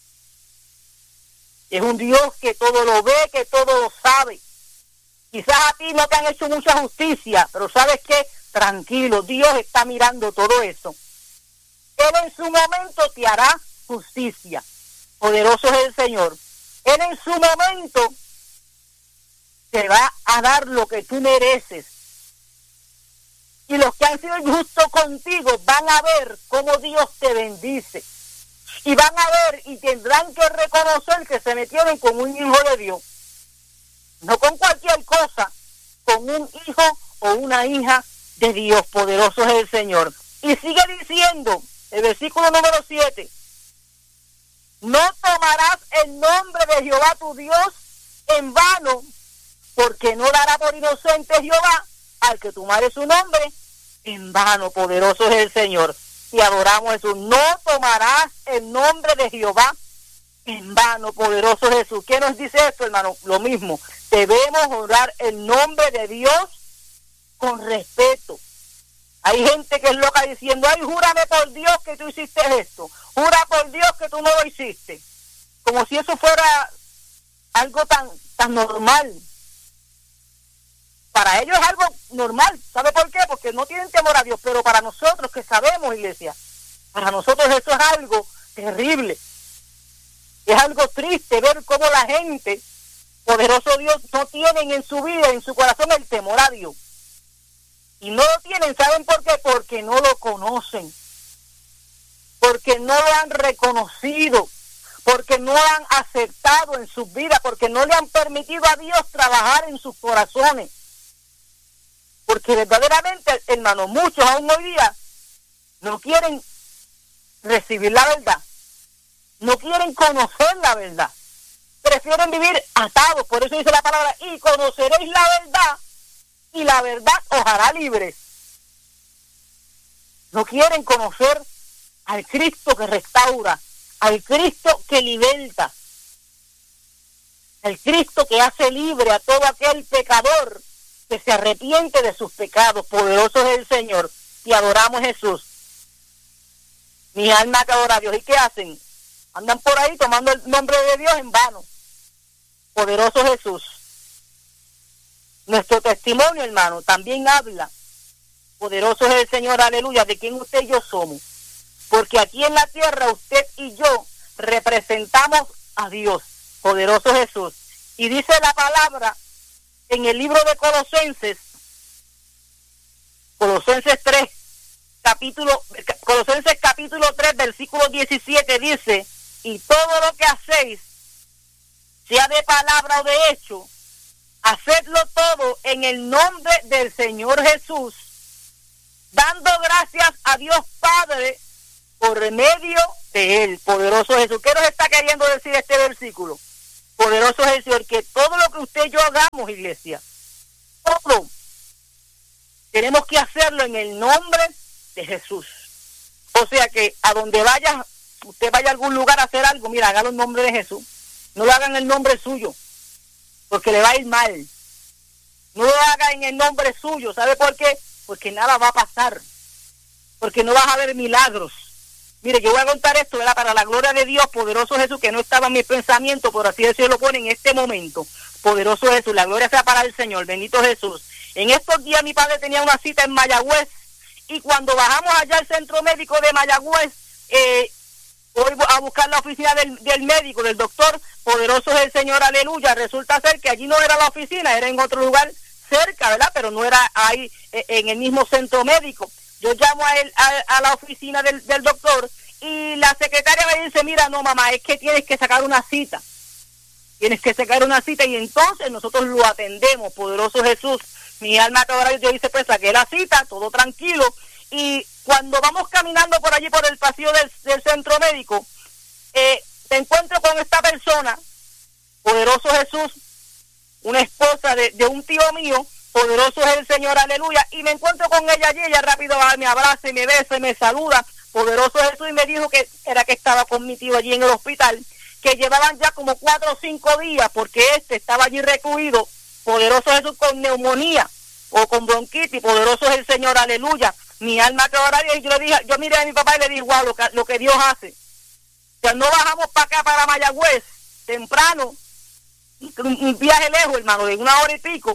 S1: Es un Dios que todo lo ve, que todo lo sabe. Quizás a ti no te han hecho mucha justicia, pero ¿sabes qué? Tranquilo, Dios está mirando todo eso. Él en su momento te hará justicia. Poderoso es el Señor. Él en su momento te va a dar lo que tú mereces. Y los que han sido injustos contigo van a ver cómo Dios te bendice. Y van a ver y tendrán que reconocer que se metieron con un hijo de Dios. No con cualquier cosa, con un hijo o una hija de Dios. Poderoso es el Señor. Y sigue diciendo, el versículo número siete, no tomarás el nombre de Jehová tu Dios en vano, porque no dará por inocente Jehová al que tomare su nombre en vano. Poderoso es el Señor. Y adoramos a Jesús. No tomarás el nombre de Jehová en vano. Poderoso Jesús. ¿Qué nos dice esto, hermano? Lo mismo. Debemos honrar el nombre de Dios con respeto. Hay gente que es loca diciendo, ay, júrame por Dios que tú hiciste esto. Jura por Dios que tú no lo hiciste. Como si eso fuera algo tan, tan normal. Para ellos es algo normal. ¿Sabe por qué? Porque no tienen temor a Dios. Pero para nosotros que sabemos, iglesia, para nosotros eso es algo terrible. Es algo triste ver cómo la gente, poderoso Dios, no tienen en su vida, en su corazón, el temor a Dios. Y no lo tienen, ¿saben por qué? Porque no lo conocen. Porque no lo han reconocido. Porque no lo han aceptado en sus vidas. Porque no le han permitido a Dios trabajar en sus corazones. Porque verdaderamente, hermano, muchos aún hoy día no quieren recibir la verdad. No quieren conocer la verdad. Prefieren vivir atados. Por eso dice la palabra, y conoceréis la verdad, y la verdad os hará libres. No quieren conocer al Cristo que restaura, al Cristo que liberta, al Cristo que hace libre a todo aquel pecador que se arrepiente de sus pecados. Poderoso es el Señor. Y adoramos a Jesús. Mi alma que adora a Dios. ¿Y qué hacen? Andan por ahí tomando el nombre de Dios en vano. Poderoso Jesús. Nuestro testimonio, hermano, también habla. Poderoso es el Señor, aleluya, de quien usted y yo somos. Porque aquí en la tierra usted y yo representamos a Dios. Poderoso Jesús. Y dice la palabra en el libro de Colosenses, Colosenses tres, capítulo, Colosenses capítulo tres, versículo diecisiete, dice, y todo lo que hacéis, sea de palabra o de hecho, hacedlo todo en el nombre del Señor Jesús, dando gracias a Dios Padre por medio de Él. Poderoso Jesús. ¿Qué nos está queriendo decir este versículo? Poderoso Jesús, que todo lo que usted y yo hagamos, iglesia, todo, tenemos que hacerlo en el nombre de Jesús. O sea que a donde vaya, usted vaya a algún lugar a hacer algo, mira, hágalo en nombre de Jesús. No lo haga en el nombre suyo, porque le va a ir mal. No lo haga en el nombre suyo. ¿Sabe por qué? Porque nada va a pasar. Porque no vas a ver milagros. Mire, yo voy a contar esto, ¿verdad? Para la gloria de Dios, poderoso Jesús, que no estaba en mi pensamiento, por así decirlo, lo pone en este momento. Poderoso Jesús, la gloria sea para el Señor, bendito Jesús. En estos días mi padre tenía una cita en Mayagüez, y cuando bajamos allá al centro médico de Mayagüez, eh, voy a buscar la oficina del, del médico, del doctor, poderoso es el Señor, aleluya. Resulta ser que allí no era la oficina, era en otro lugar cerca, ¿verdad? Pero no era ahí eh, en el mismo centro médico. Yo llamo a él a, a la oficina del, del doctor, y la secretaria me dice, mira, no mamá, es que tienes que sacar una cita. Tienes que sacar una cita, y entonces nosotros lo atendemos, poderoso Jesús. Mi alma te adora, y yo dice, pues saqué la cita, todo tranquilo. Y cuando vamos caminando por allí, por el pasillo del, del centro médico, eh, te encuentro con esta persona, poderoso Jesús, una esposa de, de un tío mío, poderoso es el Señor, aleluya, y me encuentro con ella allí, ella rápido va, me abraza y me besa y me saluda, poderoso Jesús, y me dijo que era que estaba con mi tío allí en el hospital, que llevaban ya como cuatro o cinco días, porque este estaba allí recluido, poderoso Jesús, con neumonía o con bronquitis, poderoso es el Señor, aleluya. Mi alma que ahora, y yo le dije, yo miré a mi papá y le dije, wow, lo que, lo que Dios hace. O sea, no bajamos para acá, para Mayagüez, temprano, un, un viaje lejos, hermano, de una hora y pico.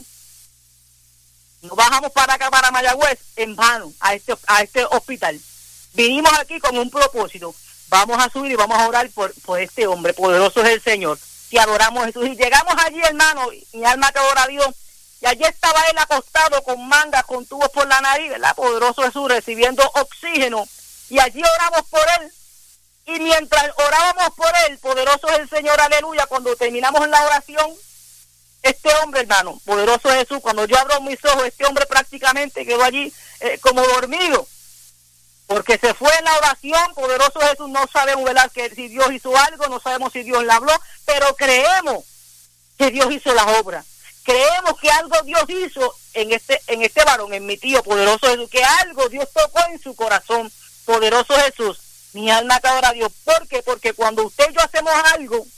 S1: No bajamos para acá, para Mayagüez, en vano, a este, a este hospital. Vinimos aquí con un propósito. Vamos a subir y vamos a orar por, por este hombre, poderoso es el Señor. Te adoramos, Jesús. Y llegamos allí, hermano, mi alma que adora a Dios. Y allí estaba él acostado con mangas, con tubos por la nariz, ¿verdad? Poderoso Jesús, recibiendo oxígeno. Y allí oramos por él. Y mientras orábamos por él, poderoso es el Señor, aleluya, cuando terminamos la oración, este hombre, hermano, poderoso Jesús, cuando yo abro mis ojos, este hombre prácticamente quedó allí eh, como dormido. Porque se fue en la oración, poderoso Jesús, no sabemos, ¿verdad?, que si Dios hizo algo, no sabemos si Dios le habló, pero creemos que Dios hizo la obra. Creemos que algo Dios hizo en este en este varón, en mi tío, poderoso Jesús, que algo Dios tocó en su corazón, poderoso Jesús. Mi alma te adora a Dios. ¿Por qué? Porque cuando usted y yo hacemos algo,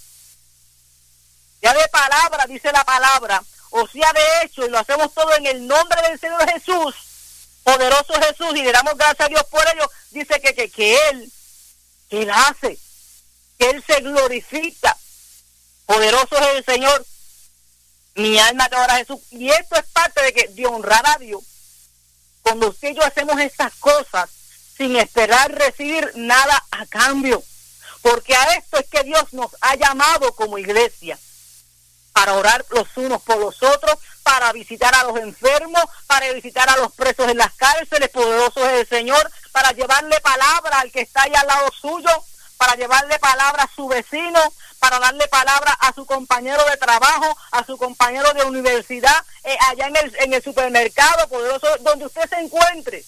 S1: ya de palabra, dice la palabra, o sea de hecho, y lo hacemos todo en el nombre del Señor Jesús, poderoso Jesús, y le damos gracias a Dios por ello, dice que, que, que Él, que Él hace, que Él se glorifica. Poderoso es el Señor. Mi alma te adora a Jesús. Y esto es parte de que de honrar a Dios. Cuando usted y yo hacemos estas cosas sin esperar recibir nada a cambio. Porque a esto es que Dios nos ha llamado como iglesia. Para orar los unos por los otros, para visitar a los enfermos, para visitar a los presos en las cárceles, poderoso es el Señor, para llevarle palabra al que está ahí al lado suyo, para llevarle palabra a su vecino, para darle palabra a su compañero de trabajo, a su compañero de universidad, eh, allá en el, en el supermercado, poderoso, donde usted se encuentre.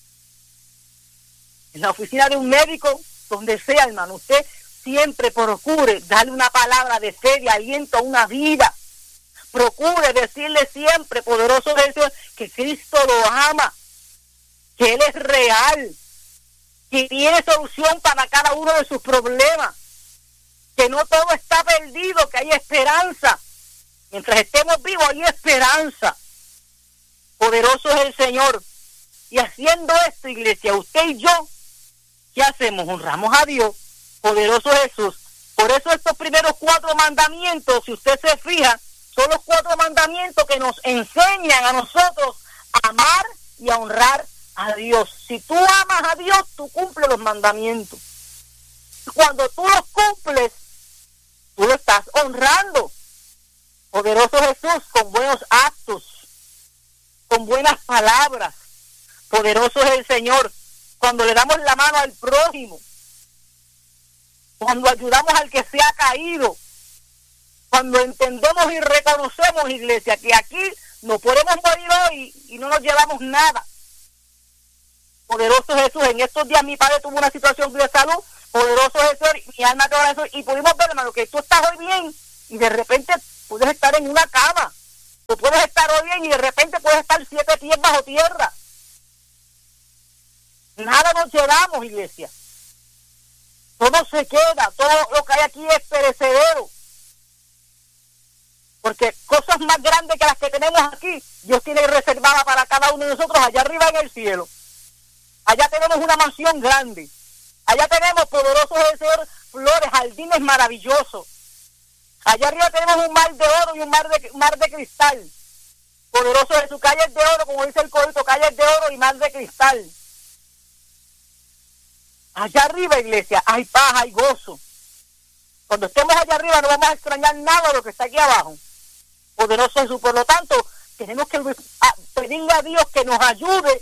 S1: En la oficina de un médico, donde sea, hermano, usted siempre procure darle una palabra de fe, de aliento a una vida. Procure decirle siempre, poderoso es el Señor, que Cristo lo ama, que Él es real, que tiene solución para cada uno de sus problemas, que no todo está perdido, que hay esperanza. Mientras estemos vivos hay esperanza. Poderoso es el Señor. Y haciendo esto, iglesia, usted y yo, ¿qué hacemos? Honramos a Dios. Poderoso Jesús. Por eso estos primeros cuatro mandamientos, si usted se fija, son los cuatro mandamientos que nos enseñan a nosotros a amar y a honrar a Dios. Si tú amas a Dios, tú cumples los mandamientos. Cuando tú los cumples, tú lo estás honrando. Poderoso Jesús, con buenos actos, con buenas palabras. Poderoso es el Señor. Cuando le damos la mano al prójimo, cuando ayudamos al que se ha caído, cuando entendemos y reconocemos, iglesia, que aquí nos podemos morir hoy y no nos llevamos nada. Poderoso Jesús, en estos días mi padre tuvo una situación de salud. Poderoso Jesús, mi alma te adora Jesús. Y pudimos ver, hermano, que tú estás hoy bien y de repente puedes estar en una cama. Tú puedes estar hoy bien y de repente puedes estar siete pies bajo tierra. Nada nos llevamos, iglesia. Todo se queda, todo lo que hay aquí es perecedero. Porque cosas más grandes que las que tenemos aquí, Dios tiene reservada para cada uno de nosotros allá arriba en el cielo. Allá tenemos una mansión grande. Allá tenemos, poderoso Jesús, flores, jardines maravillosos. Allá arriba tenemos un mar de oro y un mar de, mar de cristal. Poderoso Jesús, calles de oro, como dice el corito, calles de oro y mar de cristal. Allá arriba, iglesia, hay paz, hay gozo. Cuando estemos allá arriba no vamos a extrañar nada de lo que está aquí abajo. Poderoso Jesús, por lo tanto, tenemos que pedirle a Dios que nos ayude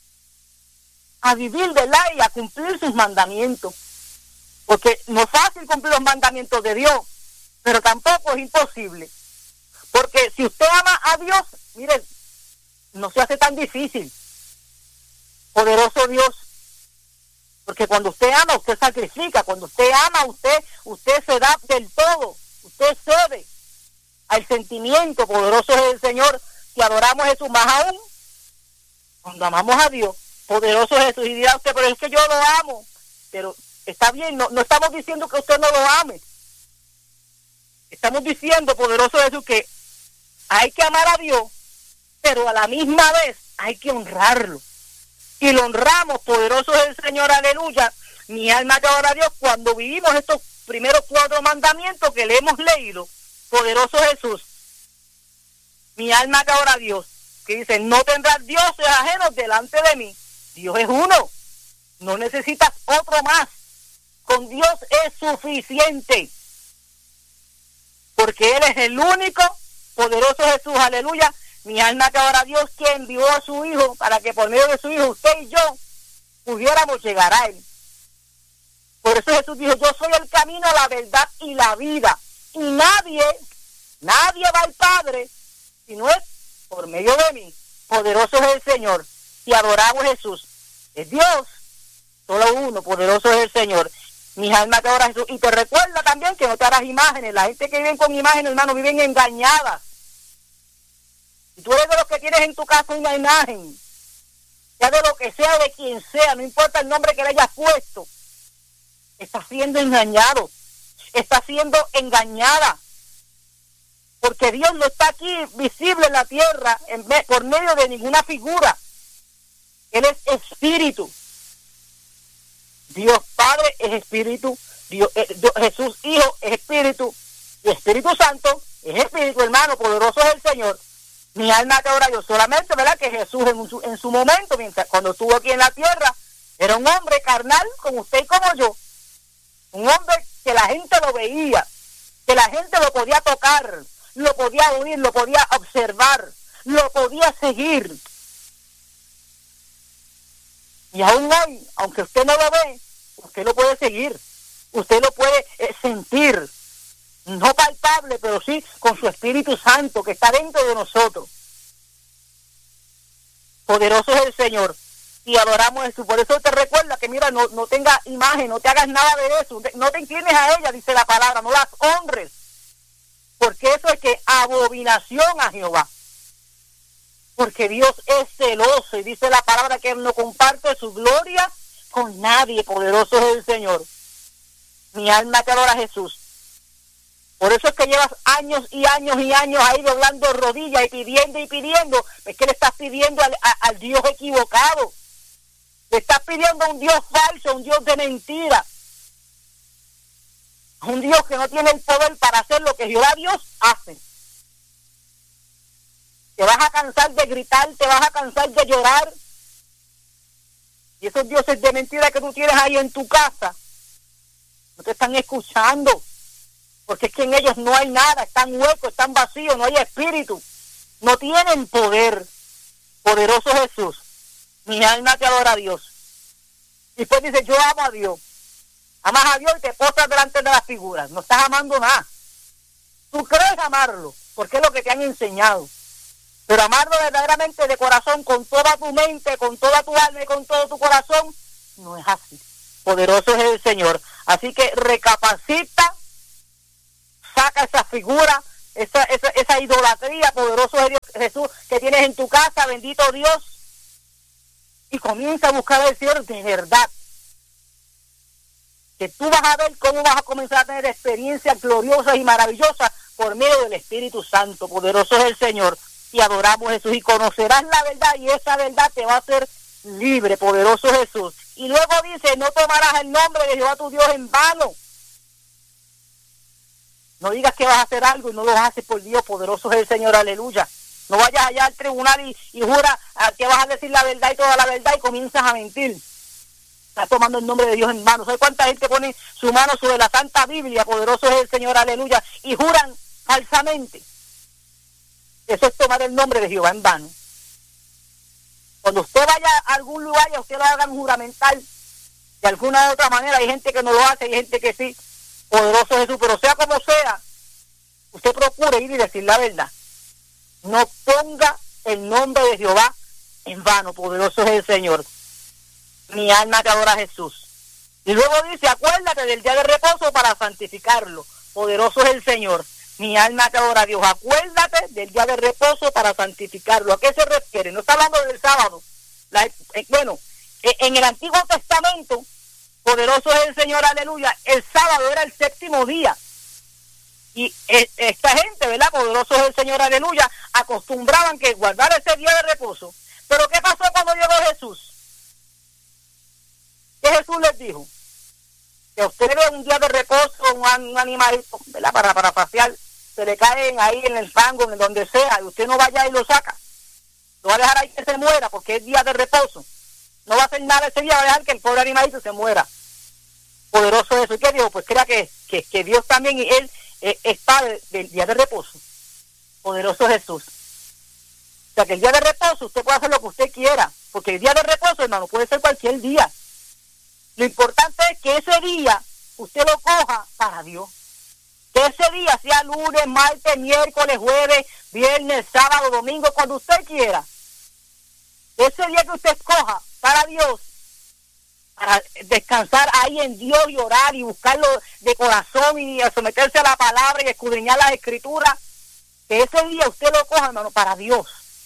S1: a vivir de la y a cumplir sus mandamientos. Porque no es fácil cumplir los mandamientos de Dios, pero tampoco es imposible. Porque si usted ama a Dios, miren, no se hace tan difícil. Poderoso Dios. Porque cuando usted ama, usted sacrifica. Cuando usted ama, usted, usted se da del todo. Usted cede al sentimiento. Poderoso es el Señor. Si adoramos a Jesús más aún, cuando amamos a Dios, poderoso es Jesús. Y dirá usted, pero es que yo lo amo. Pero está bien, no, no estamos diciendo que usted no lo ame. Estamos diciendo, poderoso Jesús, que hay que amar a Dios, pero a la misma vez hay que honrarlo. Y lo honramos, poderoso es el Señor, aleluya. Mi alma te adora a Dios cuando vivimos estos primeros cuatro mandamientos que le hemos leído. Poderoso Jesús. Mi alma te adora a Dios. Que dice, no tendrás dioses ajenos delante de mí. Dios es uno. No necesitas otro más. Con Dios es suficiente. Porque Él es el único, poderoso Jesús, aleluya. Mi alma te adora a Dios, que envió a su Hijo para que por medio de su Hijo usted y yo pudiéramos llegar a Él. Por eso Jesús dijo, yo soy el camino, la verdad y la vida. Y nadie, nadie va al Padre si no es por medio de mí. Poderoso es el Señor. Y adoramos a Jesús. Es Dios, solo uno, poderoso es el Señor. Mi alma te adora a Jesús. Y te recuerda también que no te harás imágenes. La gente que vive con imágenes, hermano, viven engañadas. Si tú eres de los que tienes en tu casa una imagen, sea de lo que sea, de quien sea, no importa el nombre que le hayas puesto, está siendo engañado, está siendo engañada. Porque Dios no está aquí visible en la tierra en me, por medio de ninguna figura. Él es espíritu. Dios Padre es espíritu, Dios, eh, Dios, Jesús Hijo es espíritu, y Espíritu Santo es espíritu, hermano, poderoso es el Señor. Mi alma te adora a Dios. Solamente, ¿verdad?, que Jesús en su, en su momento, mientras cuando estuvo aquí en la tierra, era un hombre carnal como usted y como yo. Un hombre que la gente lo veía, que la gente lo podía tocar, lo podía oír, lo podía observar, lo podía seguir. Y aún hoy, aunque usted no lo ve, usted lo puede seguir, usted lo puede eh, sentir. No palpable, pero sí con su Espíritu Santo que está dentro de nosotros. Poderoso es el Señor. Y adoramos a Jesús. Por eso te recuerda que, mira, no, no tengas imagen, no te hagas nada de eso. No te inclines a ella, dice la palabra. No las honres. Porque eso es que abominación a Jehová. Porque Dios es celoso. Y dice la palabra que Él no comparte su gloria con nadie. Poderoso es el Señor. Mi alma te adora a Jesús. Por eso es que llevas años y años y años ahí doblando rodillas y pidiendo y pidiendo. Es que le estás pidiendo al, a, al Dios equivocado. Le estás pidiendo a un Dios falso, un Dios de mentira. Un Dios que no tiene el poder para hacer lo que Jehová Dios hace. Te vas a cansar de gritar, te vas a cansar de llorar. Y esos dioses de mentira que tú tienes ahí en tu casa no te están escuchando. Porque es que en ellos no hay nada, están huecos, están vacíos, no hay espíritu, no tienen poder. Poderoso Jesús, mi alma te adora a Dios. Y después dice, yo amo a Dios. Amas a Dios y te postras delante de las figuras, no estás amando nada. Tú crees amarlo, porque es lo que te han enseñado. Pero amarlo verdaderamente de corazón, con toda tu mente, con toda tu alma y con todo tu corazón, no es así. Poderoso es el Señor. Así que recapacita, saca esa figura, esa, esa, esa idolatría, poderoso es Dios, Jesús, que tienes en tu casa, bendito Dios, y comienza a buscar al Señor de verdad. Que tú vas a ver cómo vas a comenzar a tener experiencias gloriosas y maravillosas por medio del Espíritu Santo. Poderoso es el Señor. Y adoramos a Jesús y conocerás la verdad y esa verdad te va a hacer libre. Poderoso Jesús. Y luego dice, no tomarás el nombre de Jehová tu Dios en vano. No digas que vas a hacer algo y no lo haces por Dios. Poderoso es el Señor, aleluya. No vayas allá al tribunal y, y jura que vas a decir la verdad y toda la verdad y comienzas a mentir. Estás tomando el nombre de Dios en vano. ¿Sabes cuánta gente pone su mano sobre la Santa Biblia? Poderoso es el Señor, aleluya. Y juran falsamente. Eso es tomar el nombre de Jehová en vano. Cuando usted vaya a algún lugar y a usted lo hagan juramental, de alguna u otra manera, hay gente que no lo hace, hay gente que sí. Poderoso Jesús, pero sea como sea, usted procure ir y decir la verdad. No ponga el nombre de Jehová en vano. Poderoso es el Señor. Mi alma te adora a Jesús. Y luego dice, acuérdate del día de reposo para santificarlo. Poderoso es el Señor. Mi alma te adora a Dios. Acuérdate del día de reposo para santificarlo. ¿A qué se refiere? No está hablando del sábado. La, eh, bueno, eh, en el Antiguo Testamento, poderoso es el Señor, aleluya, el sábado era el séptimo día. Y eh, esta gente, ¿verdad? Poderoso es el Señor, aleluya, acostumbraban que guardar ese día de reposo. Pero ¿qué pasó cuando llegó Jesús? ¿Qué Jesús les dijo? Que a ustedes un día de reposo, un, un animalito, ¿verdad? Para, para pasear, se le caen ahí en el fango, en donde sea, y usted no vaya y lo saca. Lo va a dejar ahí que se muera, porque es día de reposo. No va a hacer nada ese día, va a dejar que el pobre animalito se muera. Poderoso es eso. ¿Y qué dijo? Pues crea que, que, que Dios también, y Él eh, es padre del día de reposo. Poderoso Jesús. O sea, que el día de reposo usted puede hacer lo que usted quiera, porque el día de reposo, hermano, puede ser cualquier día. Lo importante es que ese día usted lo coja para Dios. Que ese día sea lunes, martes, miércoles, jueves, viernes, sábado, domingo, cuando usted quiera. Ese día que usted escoja para Dios, para descansar ahí en Dios y orar y buscarlo de corazón y someterse a la palabra y escudriñar las escrituras, que ese día usted lo coja, hermano, para Dios.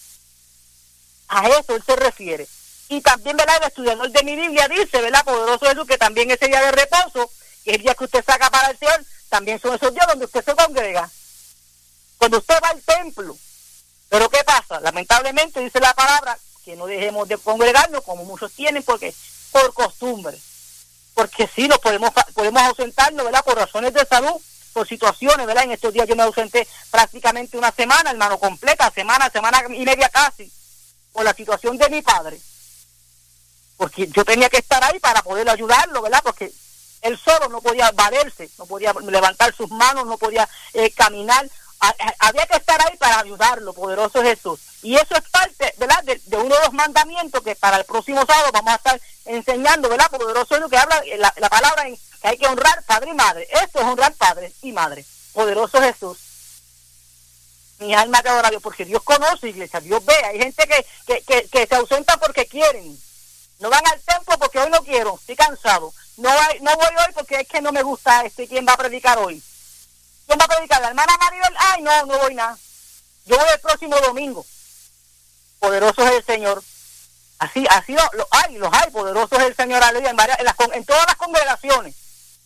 S1: A eso Él se refiere. Y también, ¿verdad? El estudiador de mi Biblia dice, ¿verdad? Poderoso Jesús, que también ese día de reposo, que es el día que usted saca para el Señor, también son esos días donde usted se congrega. Cuando usted va al templo. Pero ¿qué pasa? Lamentablemente dice la palabra que no dejemos de congregarnos como muchos tienen, porque por costumbre. Porque sí, nos podemos, podemos ausentarnos, ¿verdad? Por razones de salud, por situaciones, ¿verdad? En estos días yo me ausenté prácticamente una semana, hermano, completa, semana, semana y media casi, por la situación de mi padre. Porque yo tenía que estar ahí para poder ayudarlo, ¿verdad? Porque él solo no podía valerse, no podía levantar sus manos, no podía eh, caminar. Había que estar ahí para ayudarlo, poderoso Jesús. Y eso es parte, ¿verdad? De, de uno de los mandamientos que para el próximo sábado vamos a estar enseñando, ¿verdad? Poderoso Jesús, que habla la, la palabra en que hay que honrar padre y madre. Esto es honrar padre y madre. Poderoso Jesús. Mi alma te adora a Dios, porque Dios conoce, iglesia, Dios ve. Hay gente que, que, que, que se ausenta porque quieren. No van al templo porque hoy no quiero, estoy cansado. No, hay, no voy hoy porque es que no me gusta este. ¿Quién va a predicar hoy? ¿Quién va a predicar? ¿La hermana Maribel? Ay, no, no voy nada. Yo voy el próximo domingo. Poderoso es el Señor. Así, así lo, lo hay, los hay. Poderoso es el Señor, aleluya, en, varias, en, las, en todas las congregaciones.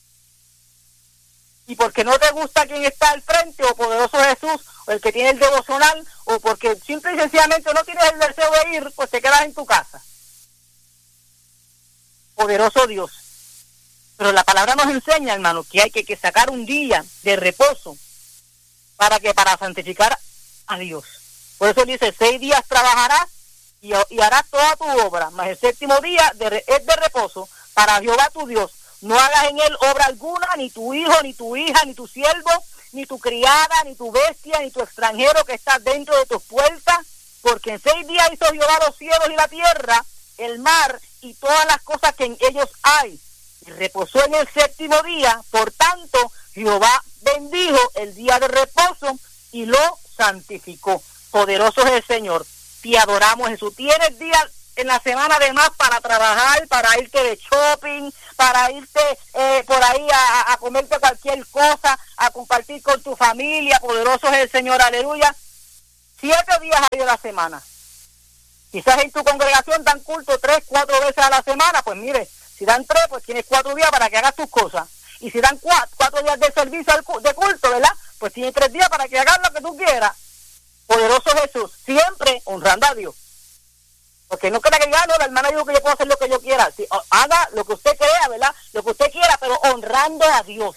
S1: Y porque no te gusta quien está al frente, o poderoso Jesús, o el que tiene el devocional, o porque simple y sencillamente no tienes el deseo de ir, pues te quedas en tu casa. Poderoso Dios. Pero la palabra nos enseña, hermano, que hay que, que sacar un día de reposo para que para santificar a Dios. Por eso dice, seis días trabajarás y, y harás toda tu obra, mas el séptimo día de, es de reposo para Jehová tu Dios. No hagas en él obra alguna, ni tu hijo, ni tu hija, ni tu siervo, ni tu criada, ni tu bestia, ni tu extranjero que está dentro de tus puertas, porque en seis días hizo Jehová los cielos y la tierra, el mar y todas las cosas que en ellos hay. Y reposó en el séptimo día, por tanto, Jehová bendijo el día de reposo y lo santificó. Poderoso es el Señor. Te adoramos, Jesús. Tienes días en la semana además para trabajar, para irte de shopping, para irte eh, por ahí a, a comerte cualquier cosa, a compartir con tu familia. Poderoso es el Señor, aleluya. Siete días ahí de la semana. Quizás en tu congregación dan culto tres, cuatro veces a la semana. Pues mire, si dan tres, pues tienes cuatro días para que hagas tus cosas. Y si dan cuatro, cuatro días de servicio de culto, ¿verdad? Pues tienes tres días para que hagas lo que tú quieras. Poderoso Jesús, siempre honrando a Dios. Porque no crea que ya no, la hermana dijo que yo puedo hacer lo que yo quiera. Si, haga lo que usted crea, ¿verdad? Lo que usted quiera, pero honrando a Dios.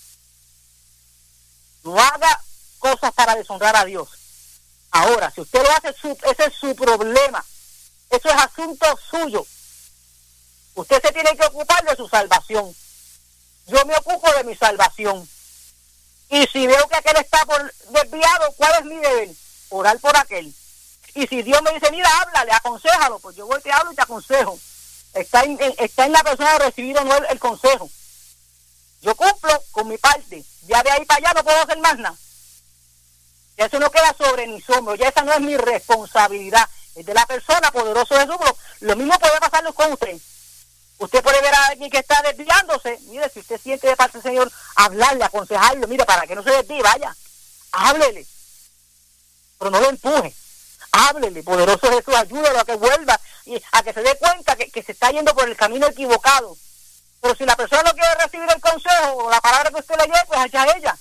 S1: No haga cosas para deshonrar a Dios. Ahora, si usted lo hace, su, ese es su problema. Eso es asunto suyo. Usted se tiene que ocupar de su salvación. Yo me ocupo de mi salvación. Y si veo que aquel está por desviado, ¿cuál es mi deber? Orar por aquel. Y si Dios me dice, mira, háblale, aconséjalo, pues yo voy, te hablo y te aconsejo. Está en, en, está en la persona de recibir o no el, el consejo. Yo cumplo con mi parte. Ya de ahí para allá no puedo hacer más nada. Ya eso no queda sobre mis hombros. Ya esa no es mi responsabilidad. Es de la persona, poderoso Jesús. Lo mismo puede pasarlo con usted. Usted puede ver a alguien que está desviándose. Mire, si usted siente de parte del Señor, hablarle, aconsejarlo. Mire, para que no se desvíe, vaya. Háblele. Pero no lo empuje. Háblele, poderoso Jesús, ayúdalo a que vuelva y a que se dé cuenta que, que se está yendo por el camino equivocado. Pero si la persona no quiere recibir el consejo o la palabra que usted le lleve, pues allá ella.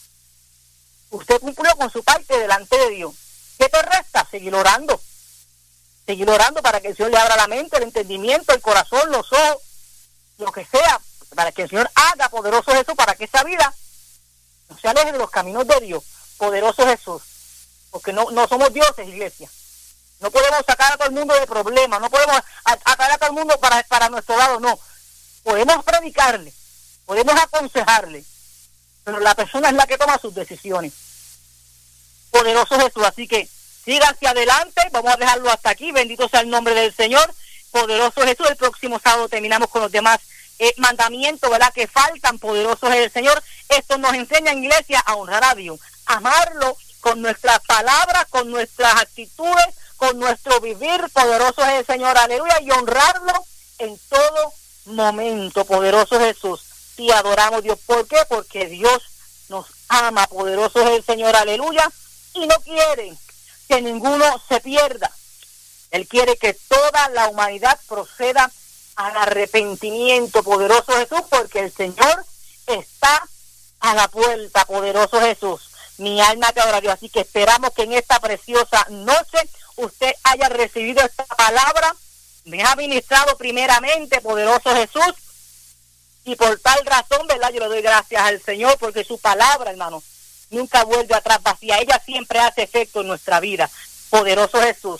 S1: Usted cumplió con su parte delante de Dios. ¿Qué te resta? Seguir orando. Seguir orando para que el Señor le abra la mente, el entendimiento, el corazón, los ojos, lo que sea, para que el Señor haga, poderoso Jesús, para que esa vida no se aleje de los caminos de Dios. Poderoso Jesús. Porque no, no somos dioses, iglesia. No podemos sacar a todo el mundo de problemas, no podemos atraer a todo el mundo para, para nuestro lado, no. Podemos predicarle, podemos aconsejarle, pero la persona es la que toma sus decisiones. Poderoso Jesús, así que siga hacia adelante, vamos a dejarlo hasta aquí, bendito sea el nombre del Señor. Poderoso Jesús, el próximo sábado terminamos con los demás eh, mandamientos, ¿verdad?, que faltan. Poderoso es el Señor. Esto nos enseña en iglesia a honrar a Dios, a amarlo con nuestras palabras, con nuestras actitudes, con nuestro vivir. Poderoso es el Señor, aleluya, y honrarlo en todo momento. Poderoso Jesús, te adoramos, Dios. ¿Por qué? Porque Dios nos ama. Poderoso es el Señor, aleluya, y no quiere que ninguno se pierda. Él quiere que toda la humanidad proceda al arrepentimiento. Poderoso Jesús, porque el Señor está a la puerta. Poderoso Jesús, mi alma te adora, Dios. Así que esperamos que en esta preciosa noche usted haya recibido esta palabra, me ha ministrado primeramente, poderoso Jesús, y por tal razón, ¿verdad?, yo le doy gracias al Señor, porque su palabra, hermano, nunca vuelve atrás vacía. Ella siempre hace efecto en nuestra vida. Poderoso Jesús,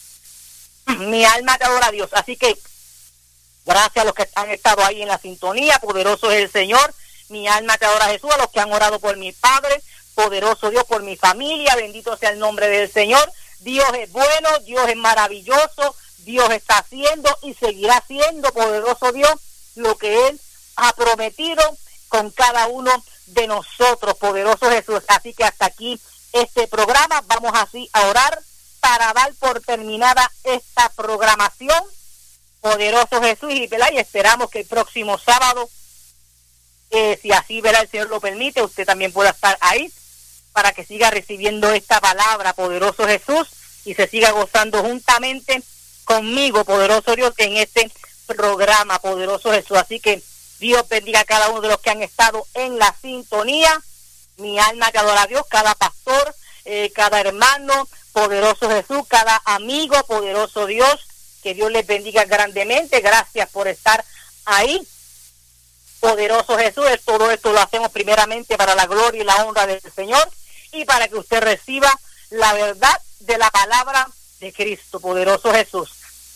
S1: mi alma te adora, Dios. Así que gracias a los que han estado ahí en la sintonía. Poderoso es el Señor, mi alma te adora, Jesús. A los que han orado por mi Padre, poderoso Dios, por mi familia, bendito sea el nombre del Señor. Dios es bueno, Dios es maravilloso, Dios está haciendo y seguirá haciendo, poderoso Dios, lo que Él ha prometido con cada uno de nosotros, poderoso Jesús. Así que hasta aquí este programa. Vamos así a orar para dar por terminada esta programación, poderoso Jesús, y, ¿verdad?, y esperamos que el próximo sábado, eh, si así, ¿verdad?, el Señor lo permite, usted también pueda estar ahí para que siga recibiendo esta palabra, poderoso Jesús, y se siga gozando juntamente conmigo, poderoso Dios, en este programa, poderoso Jesús. Así que Dios bendiga a cada uno de los que han estado en la sintonía. Mi alma te adora a Dios, cada pastor, eh, cada hermano, poderoso Jesús, cada amigo, poderoso Dios, que Dios les bendiga grandemente. Gracias por estar ahí, poderoso Jesús. Todo esto lo hacemos primeramente para la gloria y la honra del Señor, y para que usted reciba la verdad de la palabra de Cristo, poderoso Jesús.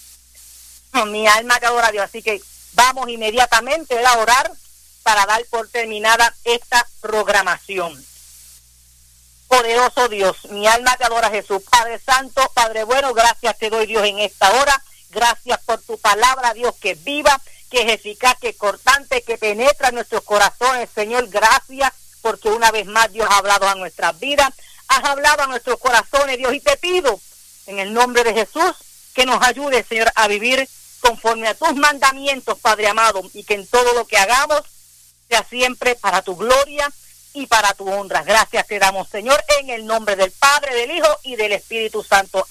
S1: Mi alma te adora a Dios. Así que vamos inmediatamente a orar para dar por terminada esta programación. Poderoso Dios, mi alma te adora, Jesús. Padre Santo, Padre bueno, gracias te doy, Dios, en esta hora. Gracias por tu palabra, Dios, que es viva, que es eficaz, que es cortante, que penetra en nuestros corazones. Señor, gracias porque una vez más Dios ha hablado a nuestras vidas. has hablado a nuestros corazones, Dios, y te pido en el nombre de Jesús que nos ayude, Señor, a vivir conforme a tus mandamientos, Padre amado, y que en todo lo que hagamos sea siempre para tu gloria y para tu honra. Gracias te damos, Señor, en el nombre del Padre, del Hijo y del Espíritu Santo.